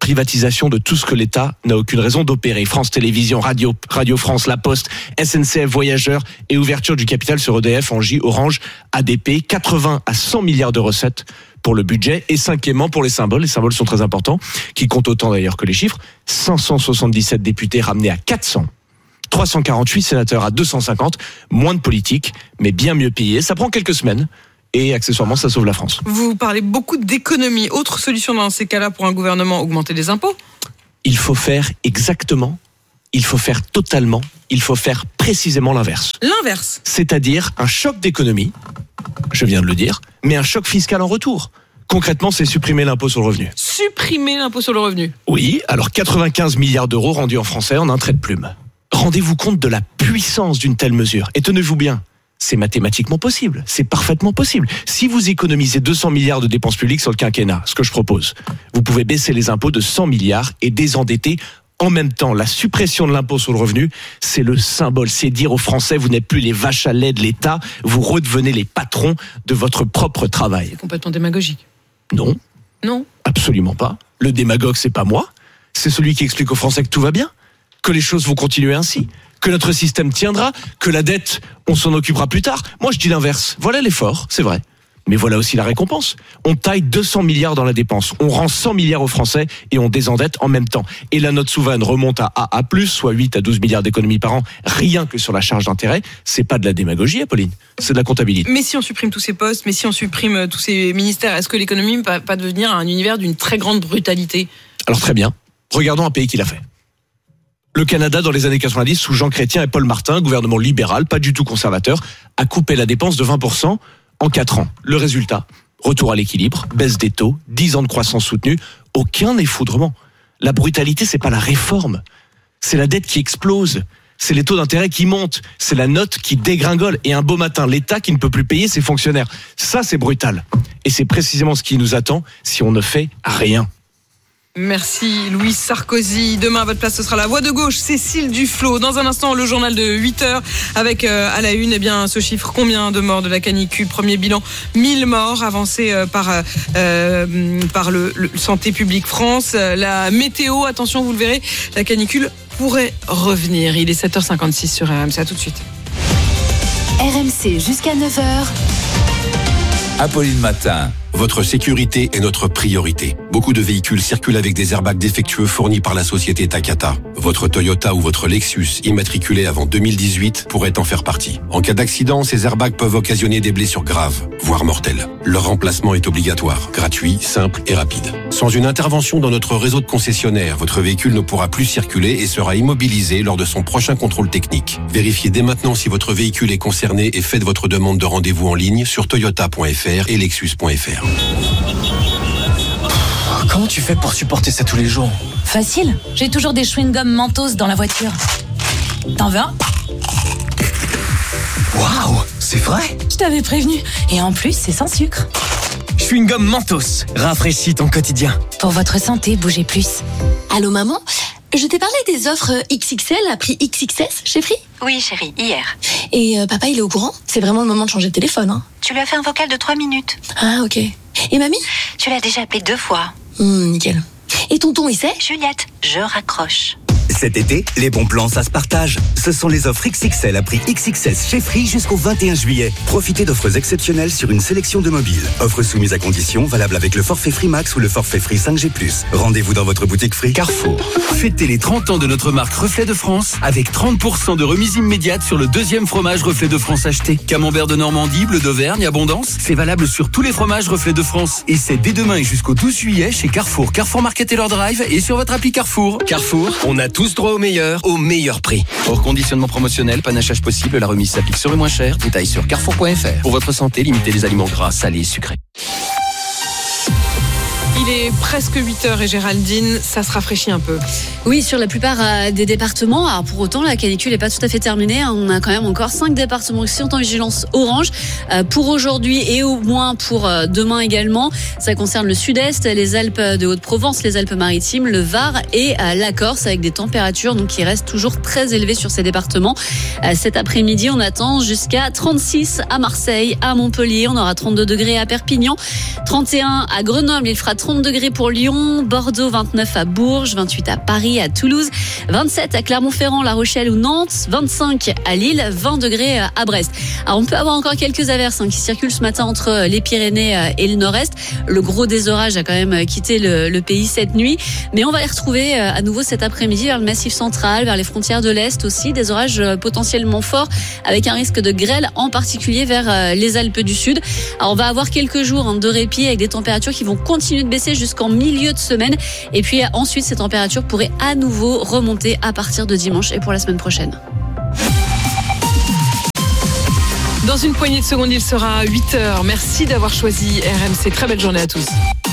privatisation de tout ce que l'État n'a aucune raison d'opérer. France Télévisions, Radio, Radio France, La Poste, S N C F Voyageurs et ouverture du capital sur E D F, Engie, Orange, A D P, quatre-vingts à cent milliards de recettes pour le budget. Et cinquièmement, pour les symboles, les symboles sont très importants, qui comptent autant d'ailleurs que les chiffres, cinq cent soixante-dix-sept députés ramenés à quatre cents. trois cent quarante-huit sénateurs à deux cent cinquante, moins de politique, mais bien mieux payés. Ça prend quelques semaines et accessoirement, ça sauve la France. Vous parlez beaucoup d'économie. Autre solution dans ces cas-là pour un gouvernement, augmenter les impôts ? Il faut faire exactement, il faut faire totalement, il faut faire précisément l'inverse. L'inverse ? C'est-à-dire un choc d'économie, je viens de le dire, mais un choc fiscal en retour. Concrètement, c'est supprimer l'impôt sur le revenu. Supprimer l'impôt sur le revenu ? Oui, alors quatre-vingt-quinze milliards d'euros rendus en français en un trait de plume. Rendez-vous compte de la puissance d'une telle mesure. Et tenez-vous bien, c'est mathématiquement possible, c'est parfaitement possible. Si vous économisez deux cents milliards de dépenses publiques sur le quinquennat, ce que je propose, vous pouvez baisser les impôts de cent milliards et désendetter en même temps. La suppression de l'impôt sur le revenu, c'est le symbole, c'est dire aux Français, vous n'êtes plus les vaches à lait de l'État, vous redevenez les patrons de votre propre travail. C'est complètement démagogique. Non. Non. Absolument pas. Le démagogue, c'est pas moi, c'est celui qui explique aux Français que tout va bien, que les choses vont continuer ainsi, que notre système tiendra, que la dette, on s'en occupera plus tard. Moi, je dis l'inverse. Voilà l'effort, c'est vrai. Mais voilà aussi la récompense. On taille deux cents milliards dans la dépense, on rend cent milliards aux Français et on désendette en même temps. Et la note souveraine remonte à A A plus, soit huit à douze milliards d'économies par an, rien que sur la charge d'intérêt. C'est pas de la démagogie, Apolline, c'est de la comptabilité. Mais si on supprime tous ces postes, mais si on supprime tous ces ministères, est-ce que l'économie ne va pas devenir un univers d'une très grande brutalité ? Alors très bien, regardons un pays qui l'a fait. Le Canada, dans les années quatre-vingt-dix, sous Jean Chrétien et Paul Martin, gouvernement libéral, pas du tout conservateur, a coupé la dépense de vingt pour cent en quatre ans. Le résultat, retour à l'équilibre, baisse des taux, dix ans de croissance soutenue, aucun effondrement. La brutalité, c'est pas la réforme, c'est la dette qui explose, c'est les taux d'intérêt qui montent, c'est la note qui dégringole et un beau matin, l'État qui ne peut plus payer ses fonctionnaires. Ça, c'est brutal. Et c'est précisément ce qui nous attend si on ne fait rien. Merci Louis Sarkozy. Demain à votre place ce sera la voix de gauche, Cécile Duflot. Dans un instant le journal de huit heures avec euh, à la une eh bien ce chiffre, combien de morts de la canicule. Premier bilan, mille morts avancé euh, par euh, par le, le Santé publique France. La météo, attention vous le verrez, la canicule pourrait revenir. Il est sept heures cinquante-six sur R M C, à tout de suite. R M C jusqu'à neuf heures. Apolline Matin. Votre sécurité est notre priorité. Beaucoup de véhicules circulent avec des airbags défectueux fournis par la société Takata. Votre Toyota ou votre Lexus, immatriculé avant deux mille dix-huit, pourrait en faire partie. En cas d'accident, ces airbags peuvent occasionner des blessures graves, voire mortelles. Leur remplacement est obligatoire, gratuit, simple et rapide. Sans une intervention dans notre réseau de concessionnaires, votre véhicule ne pourra plus circuler et sera immobilisé lors de son prochain contrôle technique. Vérifiez dès maintenant si votre véhicule est concerné et faites votre demande de rendez-vous en ligne sur toyota point f r et lexus point f r. Comment tu fais pour supporter ça tous les jours ? Facile, j'ai toujours des chewing-gums Mentos dans la voiture. T'en veux un ? Waouh, c'est vrai ? Je t'avais prévenu. Et en plus, c'est sans sucre. Chewing-gum Mentos, rafraîchis ton quotidien. Pour votre santé, bougez plus. Allô maman ? Je t'ai parlé des offres X X L à prix X X S chez Free ? Oui chérie, hier. Et euh, papa il est au courant ? C'est vraiment le moment de changer de téléphone, hein ? Tu lui as fait un vocal de trois minutes. Ah ok. Et mamie ? Tu l'as déjà appelé deux fois. Hum, nickel. Et tonton il sait ? Juliette, je raccroche. Cet été, les bons plans, ça se partage. Ce sont les offres X X L à prix X X S chez Free jusqu'au vingt et un juillet. Profitez d'offres exceptionnelles sur une sélection de mobiles. Offres soumises à conditions, valables avec le forfait Free Max ou le forfait Free cinq G plus. Rendez-vous dans votre boutique Free. Carrefour. Fêtez les trente ans de notre marque Reflet de France avec trente pour cent de remise immédiate sur le deuxième fromage Reflet de France acheté. Camembert de Normandie, bleu d'Auvergne, Abondance. C'est valable sur tous les fromages Reflet de France. Et c'est dès demain et jusqu'au douze juillet chez Carrefour, Carrefour Market et leur Drive et sur votre appli Carrefour. Carrefour, on a tous droit au meilleur, au meilleur prix. Hors conditionnement promotionnel, panachage possible, la remise s'applique sur le moins cher. Détails sur carrefour point f r. Pour votre santé, limitez les aliments gras, salés et sucrés. Il est presque huit heures et Géraldine, ça se rafraîchit un peu. Oui, sur la plupart euh, des départements. Alors pour autant, la canicule n'est pas tout à fait terminée. On a quand même encore cinq départements qui sont en vigilance orange euh, pour aujourd'hui et au moins pour euh, demain également. Ça concerne le sud-est, les Alpes de Haute-Provence, les Alpes-Maritimes, le Var et euh, la Corse avec des températures donc qui restent toujours très élevées sur ces départements. Euh, cet après-midi, on attend jusqu'à trente-six à Marseille, à Montpellier. On aura trente-deux degrés à Perpignan, trente et un à Grenoble. Il fera trente trente degrés pour Lyon, Bordeaux vingt-neuf à Bourges, vingt-huit à Paris, à Toulouse, vingt-sept à Clermont-Ferrand, La Rochelle ou Nantes, vingt-cinq à Lille, vingt degrés à Brest. Alors on peut avoir encore quelques averses hein, qui circulent ce matin entre les Pyrénées et le nord-est. Le gros des orages a quand même quitté le, le pays cette nuit, mais on va les retrouver à nouveau cet après-midi vers le Massif central, vers les frontières de l'Est aussi, des orages potentiellement forts avec un risque de grêle en particulier vers les Alpes du Sud. Alors on va avoir quelques jours de répit avec des températures qui vont continuer de baisser jusqu'en milieu de semaine et puis ensuite ces températures pourraient à nouveau remonter à partir de dimanche et pour la semaine prochaine. Dans une poignée de secondes, il sera huit heures. Merci d'avoir choisi R M C. Très belle journée à tous.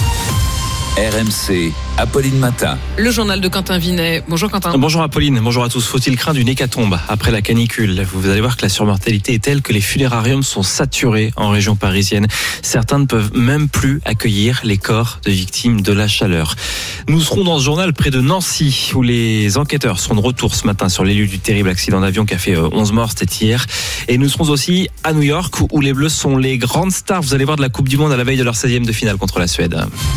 R M C, Apolline Matin. Le journal de Quentin Vinet. Bonjour Quentin. Bonjour Apolline, bonjour à tous. Faut-il craindre une hécatombe après la canicule ? Vous allez voir que la surmortalité est telle que les funérariums sont saturés en région parisienne. Certains ne peuvent même plus accueillir les corps de victimes de la chaleur. Nous serons dans ce journal près de Nancy, où les enquêteurs seront de retour ce matin sur les lieux du terrible accident d'avion qui a fait onze morts, c'était hier. Et nous serons aussi à New York, où les Bleus sont les grandes stars, vous allez voir, de la Coupe du Monde à la veille de leur seizième de finale contre la Suède.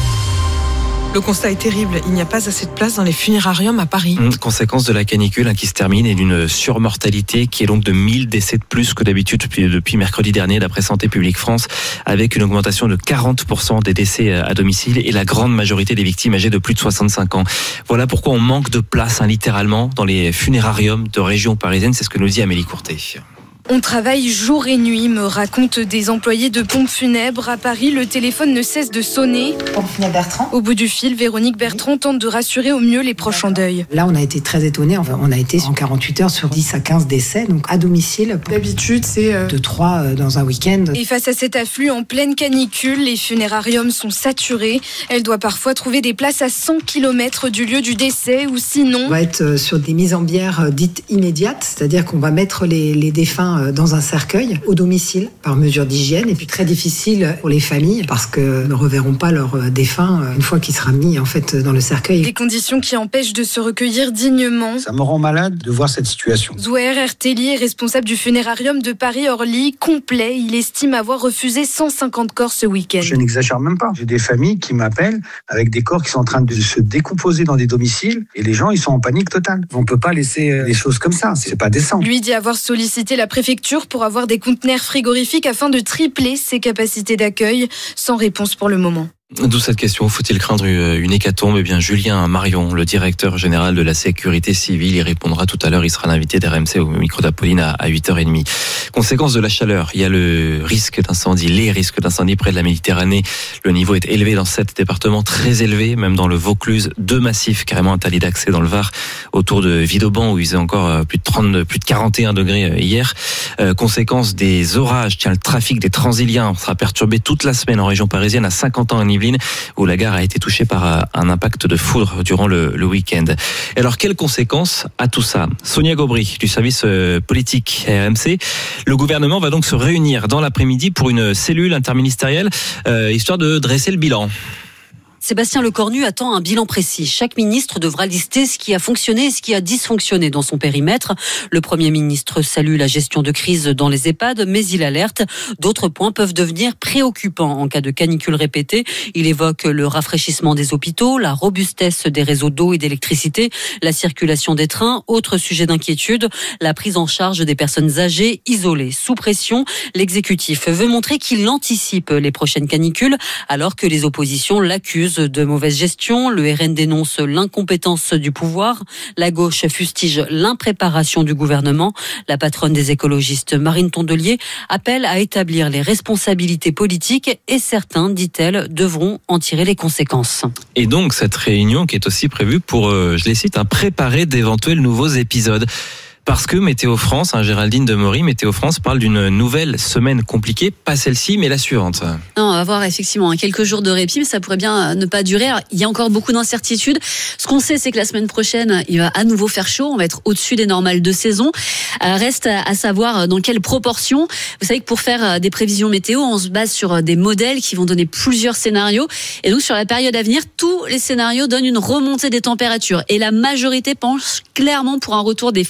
Le constat est terrible. Il n'y a pas assez de place dans les funérariums à Paris. Mmh, conséquence de la canicule hein, qui se termine et d'une surmortalité qui est donc de mille décès de plus que d'habitude depuis, depuis mercredi dernier d'après Santé publique France, avec une augmentation de quarante pour cent des décès à domicile et la grande majorité des victimes âgées de plus de soixante-cinq ans. Voilà pourquoi on manque de place hein, littéralement dans les funérariums de région parisienne. C'est ce que nous dit Amélie Courtet. On travaille jour et nuit, me racontent des employés de pompes funèbres. À Paris, le téléphone ne cesse de sonner. Pompe funèbre Bertrand. Au bout du fil, Véronique Bertrand tente de rassurer au mieux les proches en deuil. Là, on a été très étonnés. On a été en quarante-huit heures sur dix à quinze décès, donc à domicile. D'habitude, c'est... Euh... de trois dans un week-end. Et face à cet afflux en pleine canicule, les funérariums sont saturés. Elle doit parfois trouver des places à cent kilomètres du lieu du décès ou sinon... On va être sur des mises en bière dites immédiates, c'est-à-dire qu'on va mettre les, les défunts dans un cercueil au domicile par mesure d'hygiène et puis très difficile pour les familles parce que ne reverront pas leur défunt une fois qu'il sera mis en fait dans le cercueil. Des conditions qui empêchent de se recueillir dignement. Ça me rend malade de voir cette situation. Zouer Erteli est responsable du funérarium de Paris-Orly, complet. Il estime avoir refusé cent cinquante corps ce week-end. Je n'exagère même pas. J'ai des familles qui m'appellent avec des corps qui sont en train de se décomposer dans des domiciles et les gens ils sont en panique totale. On peut pas laisser les choses comme ça, c'est pas décent. Lui dit avoir sollicité la préfecture pour avoir des conteneurs frigorifiques afin de tripler ses capacités d'accueil, sans réponse pour le moment. D'où cette question, faut-il craindre une hécatombe ? Eh bien, Julien Marion, le directeur général de la sécurité civile, y répondra tout à l'heure. Il sera l'invité d'R M C au micro d'Apolline à huit heures trente. Conséquence de la chaleur, il y a le risque d'incendie, les risques d'incendie près de la Méditerranée. Le niveau est élevé dans sept départements, très élevé, même dans le Vaucluse. Deux massifs carrément interdits d'accès dans le Var, autour de Vidauban, où il faisait encore plus de trente, plus de quarante et un degrés hier. Euh, conséquence des orages, tiens, le trafic des Transiliens sera perturbé toute la semaine en région parisienne, à cinquante ans en Yvelines, où la gare a été touchée par un impact de foudre durant le, le week-end. Et alors, quelles conséquences à tout ça ? Sonia Gaubry, du service politique R M C. Le gouvernement va donc se réunir dans l'après-midi pour une cellule interministérielle, euh, histoire de dresser le bilan. Sébastien Lecornu attend un bilan précis. Chaque ministre devra lister ce qui a fonctionné et ce qui a dysfonctionné dans son périmètre. Le Premier ministre salue la gestion de crise dans les EHPAD, mais il alerte. D'autres points peuvent devenir préoccupants en cas de canicule répétée. Il évoque le rafraîchissement des hôpitaux, la robustesse des réseaux d'eau et d'électricité, la circulation des trains. Autre sujet d'inquiétude, la prise en charge des personnes âgées isolées. Sous pression, l'exécutif veut montrer qu'il anticipe les prochaines canicules, alors que les oppositions l'accusent de mauvaise gestion. Le R N dénonce l'incompétence du pouvoir. La gauche fustige l'impréparation du gouvernement. La patronne des écologistes, Marine Tondelier, appelle à établir les responsabilités politiques et certains, dit-elle, devront en tirer les conséquences. Et donc, cette réunion qui est aussi prévue pour, euh, je les cite, hein, préparer d'éventuels nouveaux épisodes. Parce que Météo France, hein, Géraldine Demory, Météo France parle d'une nouvelle semaine compliquée, pas celle-ci, mais la suivante. Non, on va avoir effectivement quelques jours de répit, mais ça pourrait bien ne pas durer. Alors, il y a encore beaucoup d'incertitudes. Ce qu'on sait, c'est que la semaine prochaine, il va à nouveau faire chaud. On va être au-dessus des normales de saison. Euh, reste à savoir dans quelle proportion. Vous savez que pour faire des prévisions météo, on se base sur des modèles qui vont donner plusieurs scénarios. Et donc, sur la période à venir, tous les scénarios donnent une remontée des températures. Et la majorité penche clairement pour un retour des fortes chaleurs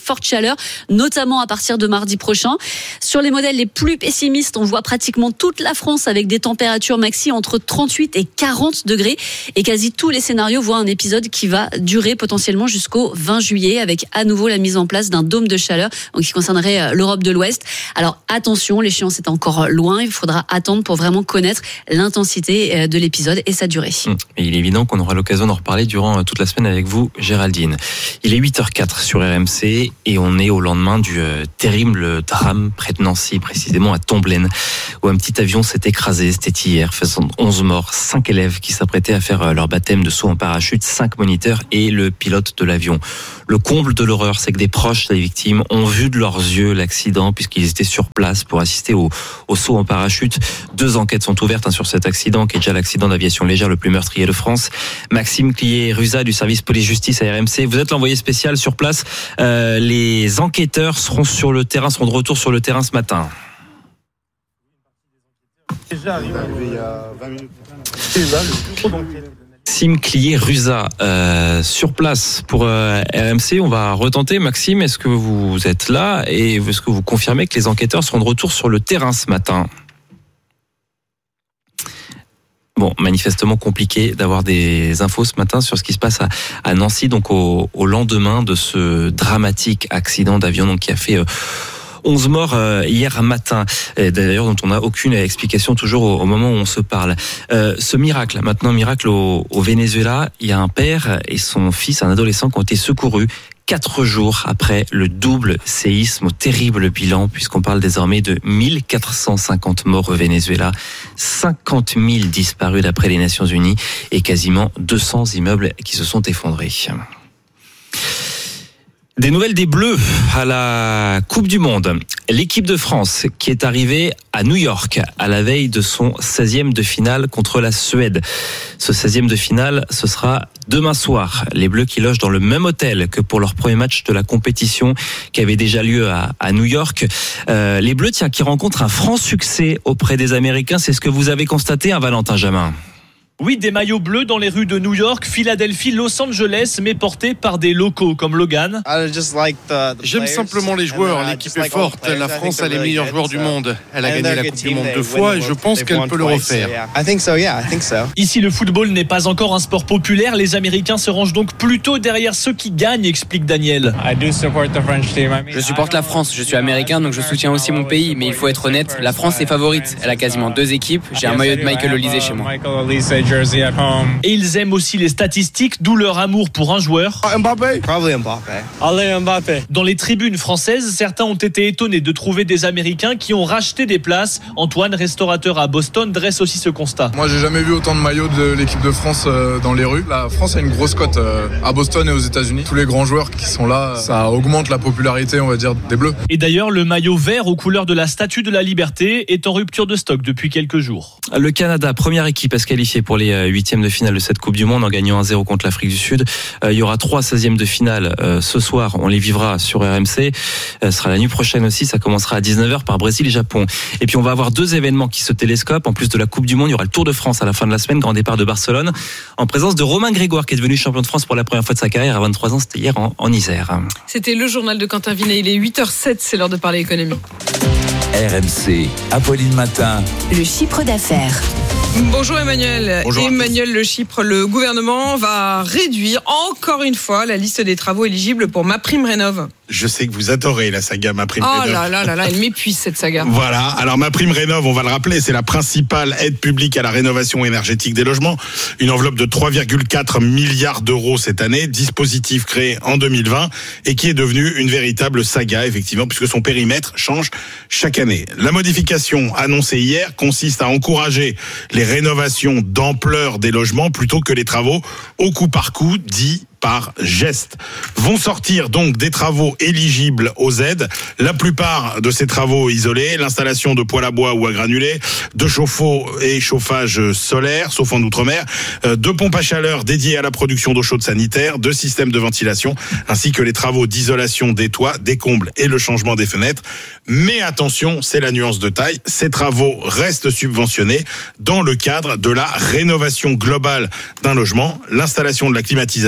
chaleur, notamment à partir de mardi prochain. Sur les modèles les plus pessimistes, on voit pratiquement toute la France avec des températures maxi entre trente-huit et quarante degrés. Et quasi tous les scénarios voient un épisode qui va durer potentiellement jusqu'au vingt juillet, avec à nouveau la mise en place d'un dôme de chaleur donc qui concernerait l'Europe de l'Ouest. Alors attention, l'échéance est encore loin, il faudra attendre pour vraiment connaître l'intensité de l'épisode et sa durée. Et il est évident qu'on aura l'occasion d'en reparler durant toute la semaine avec vous, Géraldine. Il est huit heures quatre sur R M C et on est au lendemain du euh, terrible drame près de Nancy, précisément à Tomblaine, où un petit avion s'est écrasé. C'était hier, faisant onze morts, cinq élèves qui s'apprêtaient à faire euh, leur baptême de saut en parachute, cinq moniteurs et le pilote de l'avion. Le comble de l'horreur, c'est que des proches des victimes ont vu de leurs yeux l'accident puisqu'ils étaient sur place pour assister au, au saut en parachute. Deux enquêtes sont ouvertes hein, sur cet accident qui est déjà l'accident d'aviation légère le plus meurtrier de France. Maxime Clier-Ruza du service police-justice à R M C, vous êtes l'envoyé spécial sur place. Euh, les enquêteurs seront sur le terrain, seront de retour sur le terrain ce matin. Déjà arrivé il y a vingt minutes. Maxime Clier-Ruza, euh, sur place pour euh, R M C. On va retenter. Maxime, est-ce que vous êtes là et est-ce que vous confirmez que les enquêteurs seront de retour sur le terrain ce matin ? Bon, manifestement compliqué d'avoir des infos ce matin sur ce qui se passe à, à Nancy, donc au, au lendemain de ce dramatique accident d'avion donc qui a fait... Euh, onze morts euh, hier matin, et d'ailleurs dont on n'a aucune explication toujours au, au moment où on se parle. Euh, ce miracle, maintenant miracle au, au Venezuela, il y a un père et son fils, un adolescent, qui ont été secourus quatre jours après le double séisme, au terrible bilan, puisqu'on parle désormais de mille quatre cent cinquante morts au Venezuela, cinquante mille disparus d'après les Nations Unies et quasiment deux cents immeubles qui se sont effondrés. Des nouvelles des Bleus à la Coupe du Monde. L'équipe de France qui est arrivée à New York à la veille de son seizième de finale contre la Suède. Ce seizième de finale, ce sera demain soir. Les Bleus qui logent dans le même hôtel que pour leur premier match de la compétition qui avait déjà lieu à, à New York. Euh, les Bleus, tiens, qui rencontrent un franc succès auprès des Américains. C'est ce que vous avez constaté, hein, Valentin Jamin? Oui, des maillots bleus dans les rues de New York, Philadelphie, Los Angeles, mais portés par des locaux comme Logan. J'aime simplement les joueurs, l'équipe est forte, la France a les meilleurs joueurs du monde. Elle a gagné la Coupe du Monde deux fois et je pense qu'elle peut le refaire. Ici, le football n'est pas encore un sport populaire, les Américains se rangent donc plutôt derrière ceux qui gagnent, explique Daniel. Je supporte la France, je suis américain donc je soutiens aussi mon pays, mais il faut être honnête, la France est favorite. Elle a quasiment deux équipes, j'ai un maillot de Michael Olise chez moi. Et ils aiment aussi les statistiques, d'où leur amour pour un joueur. Mbappé. Probably Mbappé. Allez Mbappé. Dans les tribunes françaises, certains ont été étonnés de trouver des Américains qui ont racheté des places. Antoine, restaurateur à Boston, dresse aussi ce constat. Moi, j'ai jamais vu autant de maillots de l'équipe de France dans les rues. La France a une grosse cote à Boston et aux États-Unis. Tous les grands joueurs qui sont là, ça augmente la popularité, on va dire, des Bleus. Et d'ailleurs, le maillot vert aux couleurs de la Statue de la Liberté est en rupture de stock depuis quelques jours. Le Canada, première équipe à se qualifier pour les huitièmes de finale de cette Coupe du Monde en gagnant un zéro contre l'Afrique du Sud. Euh, il y aura trois seizièmes de finale euh, ce soir. On les vivra sur R M C. Euh, ce sera la nuit prochaine aussi. Ça commencera à dix-neuf heures par Brésil et Japon. Et puis on va avoir deux événements qui se télescopent. En plus de la Coupe du Monde, il y aura le Tour de France à la fin de la semaine, grand départ de Barcelone, en présence de Romain Grégoire qui est devenu champion de France pour la première fois de sa carrière à vingt-trois ans. C'était hier en, en Isère. C'était le journal de Quentin Vinet. Il est huit heures sept. C'est l'heure de parler économie. R M C, Apolline Matin. Le chiffre d'affaires. Bonjour Emmanuel. Bonjour Emmanuel Le Chypre, le gouvernement va réduire encore une fois la liste des travaux éligibles pour MaPrimeRénov'. Je sais que vous adorez la saga MaPrimeRénov'. Oh là là là là, elle m'épuise cette saga. Voilà, alors MaPrimeRénov', on va le rappeler, c'est la principale aide publique à la rénovation énergétique des logements. Une enveloppe de trois virgule quatre milliards d'euros cette année, dispositif créé en deux mille vingt et qui est devenu une véritable saga, effectivement, puisque son périmètre change chaque année. La modification annoncée hier consiste à encourager les rénovations d'ampleur des logements plutôt que les travaux au coup par coup, dit par geste. Vont sortir donc des travaux éligibles aux aides. La plupart de ces travaux isolés, l'installation de poêles à bois ou à granulés, de chauffe-eau et chauffage solaire, sauf en outre-mer, de pompes à chaleur dédiées à la production d'eau chaude sanitaire, de systèmes de ventilation, ainsi que les travaux d'isolation des toits, des combles et le changement des fenêtres. Mais attention, c'est la nuance de taille, ces travaux restent subventionnés dans le cadre de la rénovation globale d'un logement, l'installation de la climatisation d'ailleurs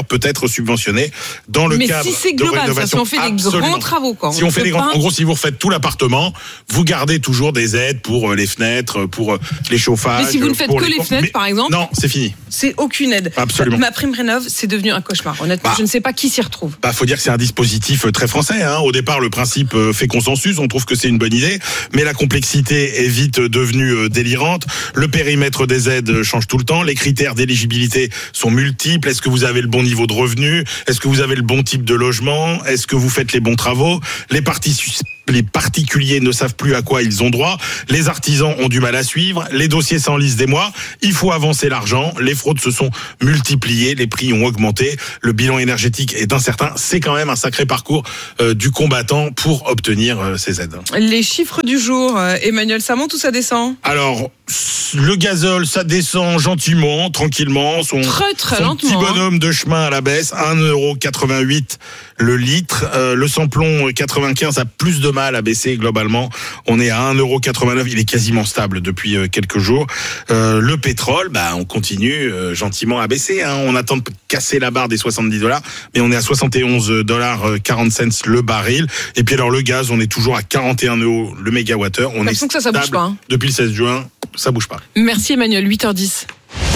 d'ailleurs peut être subventionné dans le Mais cadre si c'est de global, rénovation. ça, si on fait des Absolument. grands travaux, quoi. Si on, On fait peut des grands, pas- en gros, si vous refaites tout l'appartement, vous gardez toujours des aides pour les fenêtres, pour les chauffages. Mais si vous ne faites pour que les fenêtres, mais- par exemple. Non, c'est fini. C'est aucune aide. Absolument. Ma prime rénov, c'est devenu un cauchemar. Honnêtement, Bah. je ne sais pas qui s'y retrouve. Bah, faut dire que c'est un dispositif très français. Hein. Au départ, le principe euh, fait consensus. On trouve que c'est une bonne idée, mais la complexité est vite devenue euh, délirante. Le périmètre des aides change tout le temps. Les critères d'éligibilité sont multiples. Est-ce que vous avez le bon niveau de revenu? Est-ce que vous avez le bon type de logement? Est-ce que vous faites les bons travaux? Les parties Les particuliers ne savent plus à quoi ils ont droit. Les artisans ont du mal à suivre. Les dossiers s'enlisent des mois. Il faut avancer l'argent. Les fraudes se sont multipliées. Les prix ont augmenté. Le bilan énergétique est incertain. C'est quand même un sacré parcours euh, du combattant pour obtenir euh, ces aides. Les chiffres du jour, euh, Emmanuel, ça monte ou ça descend? Alors, le gazole, ça descend gentiment, tranquillement. Son, Très, très son lentement, petit hein. bonhomme de chemin à la baisse, un euro quatre-vingt-huit le litre. Euh, le samplon quatre-vingt-quinze a plus de mal à baisser globalement. On est à un euro quatre-vingt-neuf. Il est quasiment stable depuis euh, quelques jours. Euh, le pétrole, bah, on continue euh, gentiment à baisser. Hein. On attend de casser la barre des soixante-dix dollars, mais on est à soixante et onze dollars quarante cents le baril. Et puis alors le gaz, on est toujours à quarante et un euros le mégawattheure. On est l'impression que ça, ça bouge stable pas, hein. depuis le seize juin. Ça bouge pas. Merci Emmanuel, huit heures dix.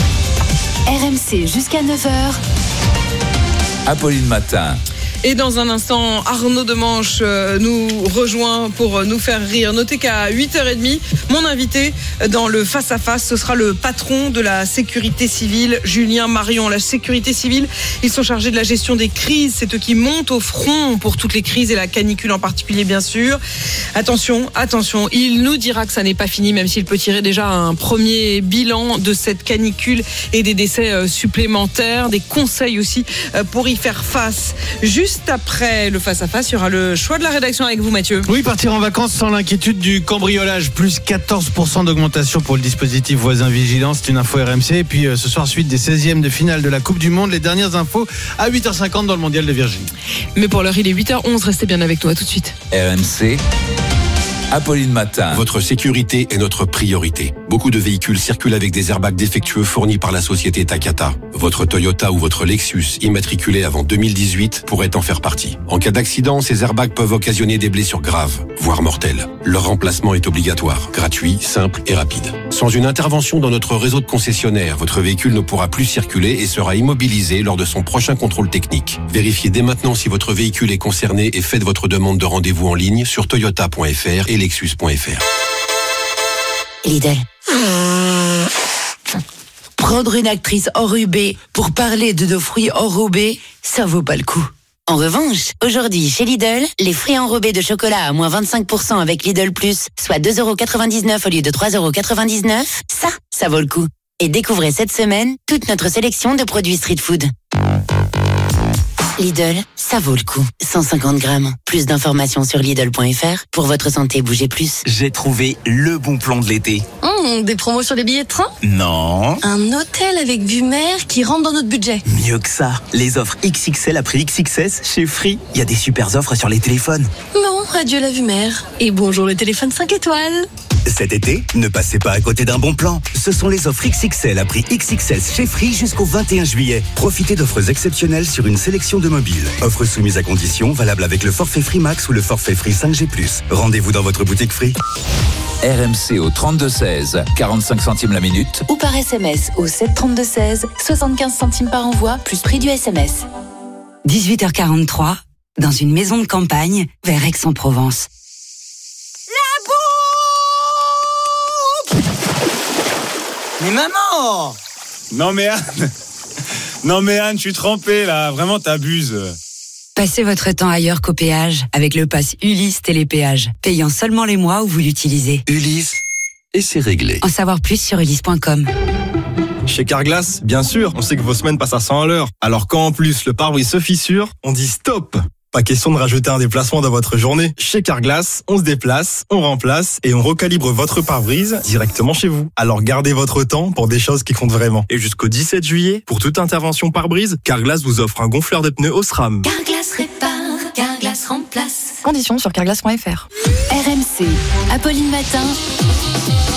R M C jusqu'à neuf heures. Apolline Matin. Et dans un instant, Arnaud Demanche euh, nous rejoint pour nous faire rire. Notez qu'à huit heures trente, mon invité dans le face-à-face, ce sera le patron de la sécurité civile, Julien Marion. La sécurité civile, ils sont chargés de la gestion des crises. C'est eux qui montent au front pour toutes les crises et la canicule en particulier, bien sûr. Attention, attention, il nous dira que ça n'est pas fini, même s'il peut tirer déjà un premier bilan de cette canicule et des décès supplémentaires, des conseils aussi pour y faire face. Juste après le face-à-face, il y aura le choix de la rédaction avec vous, Mathieu. Oui, partir en vacances sans l'inquiétude du cambriolage. Plus quatorze pour cent d'augmentation pour le dispositif Voisin Vigilant. C'est une info R M C. Et puis euh, ce soir, suite des seizièmes de finale de la Coupe du Monde. Les dernières infos à huit heures cinquante dans le Mondial de Virginie. Mais pour l'heure, il est huit heures onze. Restez bien avec nous. À tout de suite. R M C. Apolline Matin. Votre sécurité est notre priorité. Beaucoup de véhicules circulent avec des airbags défectueux fournis par la société Takata. Votre Toyota ou votre Lexus, immatriculé avant deux mille dix-huit, pourrait en faire partie. En cas d'accident, ces airbags peuvent occasionner des blessures graves, voire mortelles. Leur remplacement est obligatoire, gratuit, simple et rapide. Sans une intervention dans notre réseau de concessionnaires, votre véhicule ne pourra plus circuler et sera immobilisé lors de son prochain contrôle technique. Vérifiez dès maintenant si votre véhicule est concerné et faites votre demande de rendez-vous en ligne sur toyota point f r et lexus point f r. Lidl. Prendre une actrice enrubée pour parler de nos fruits enrobés, ça vaut pas le coup. En revanche, aujourd'hui chez Lidl, les fruits enrobés de chocolat à moins vingt-cinq pour cent avec Lidl Plus, soit deux euros quatre-vingt-dix-neuf au lieu de trois euros quatre-vingt-dix-neuf, ça, ça vaut le coup. Et découvrez cette semaine toute notre sélection de produits street food. Lidl, ça vaut le coup. cent cinquante grammes. Plus d'informations sur Lidl point f r. Pour votre santé, bougez plus. J'ai trouvé le bon plan de l'été. Mmh, des promos sur les billets de train? Non. Un hôtel avec vue mer qui rentre dans notre budget. Mieux que ça. Les offres X X L après X X S chez Free. Il y a des super offres sur les téléphones. Bon, adieu la vue mer. Et bonjour le téléphone cinq étoiles. Cet été, ne passez pas à côté d'un bon plan. Ce sont les offres X X L à prix X X S chez Free jusqu'au vingt et un juillet. Profitez d'offres exceptionnelles sur une sélection de mobiles. Offres soumises à conditions, valables avec le forfait Free Max ou le forfait Free cinq G plus. Rendez-vous dans votre boutique Free. R M C au trente-deux seize, quarante-cinq centimes la minute. Ou par S M S au sept trente-deux seize, soixante-quinze centimes par envoi, plus prix du S M S. dix-huit heures quarante-trois, dans une maison de campagne, vers Aix-en-Provence. Mais maman! Non mais Anne! Non mais Anne, je suis trempé là, vraiment t'abuses. Passez votre temps ailleurs qu'au péage avec le pass Ulysse Télépéage, payant seulement les mois où vous l'utilisez. Ulysse, et c'est réglé. En savoir plus sur ulysse point com. Chez Carglass, bien sûr, on sait que vos semaines passent à cent à l'heure. Alors quand en plus le pare-brise se fissure, on dit stop! Pas question de rajouter un déplacement dans votre journée. Chez Carglass, on se déplace, on remplace et on recalibre votre pare-brise directement chez vous. Alors gardez votre temps pour des choses qui comptent vraiment. Et jusqu'au dix-sept juillet, pour toute intervention pare-brise, Carglass vous offre un gonfleur de pneus Osram. Carglass répare, Carglass remplace. Conditions sur carglass point f r. R M C, Apolline Matin.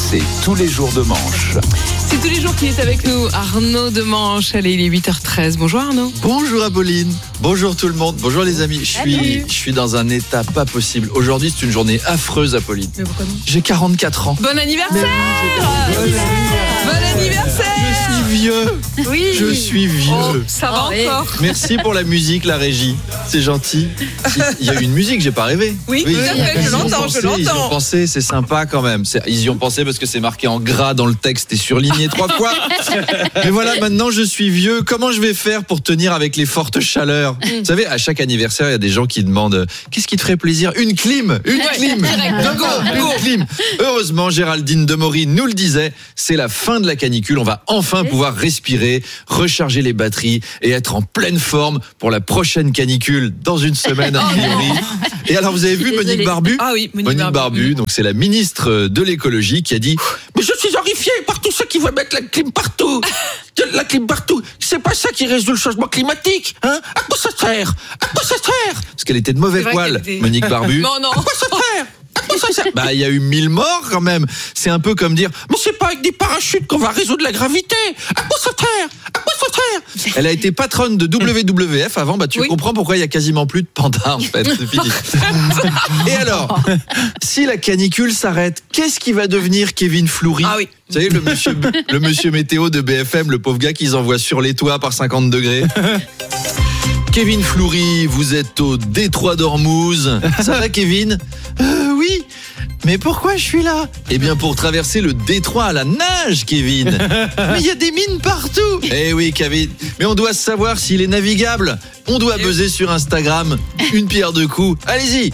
c'est tous les jours de manche. C'est tous les jours qu'il est avec nous, Arnaud Demanche. Allez, il est huit heures treize. Bonjour Arnaud. Bonjour Apolline. Bonjour tout le monde. Bonjour les amis. Je suis, je suis dans un état pas possible. Aujourd'hui, c'est une journée affreuse, Apolline. Mais pourquoi non ? J'ai quarante-quatre ans. Bon anniversaire. Bon anniversaire. Bon anniversaire. Je suis vieux. Oui. Je suis vieux. Oh, ça va oh, encore. Merci pour la musique, la régie. C'est gentil. Il y a eu une musique, j'ai pas rêvé. Oui, oui. Tout à fait, je l'entends, pensé, je l'entends. Ils y ont pensé, c'est sympa quand même. C'est, ils y ont pensé parce que c'est marqué en gras dans le texte et surligné trois fois. Mais voilà, maintenant je suis vieux. Comment je vais faire pour tenir avec les fortes chaleurs ? mm. Vous savez, à chaque anniversaire, il y a des gens qui demandent qu'est-ce qui te ferait plaisir ? Une clim, une ouais, clim, go, go, une clim. Heureusement, Géraldine Demory nous le disait, c'est la fin de la canicule. On va enfin pouvoir respirer, recharger les batteries et être en pleine forme pour la prochaine canicule dans une semaine a priori. Et alors, vous avez vu Monique Barbu ? Ah oui, Monique, Monique Barbu. Barbu, donc c'est la ministre de l'écologie qui a dit « Mais je suis horrifiée par tous ceux qui veulent mettre la clim partout. La clim partout. C'est pas ça qui résout le changement climatique. Hein ? À quoi ça sert ? À quoi ça sert ?» Parce qu'elle était de mauvais poil, était... Monique Barbu. Non, non. À quoi ça sert ? Bah, il y a eu mille morts quand même. C'est un peu comme dire, mais c'est pas avec des parachutes qu'on va résoudre la gravité. À quoi ça sert ? À quoi ça sert ? Elle a été patronne de W W F avant. Bah, tu oui. comprends pourquoi il y a quasiment plus de pandas en fait. C'est fini. Et alors, si la canicule s'arrête, qu'est-ce qui va devenir Kevin Fleury ? Ah oui. Vous savez, le monsieur, le monsieur météo de B F M, le pauvre gars qu'ils envoient sur les toits par cinquante degrés. Kevin Fleury, vous êtes au détroit d'Ormuz. Ça va, Kevin ? euh, Oui. Mais pourquoi je suis là ? Eh bien, pour traverser le détroit à la nage, Kevin. Mais il y a des mines partout. Eh oui, Kevin. Mais on doit savoir s'il est navigable. On doit buzzer sur Instagram. Une pierre deux coups. Allez-y.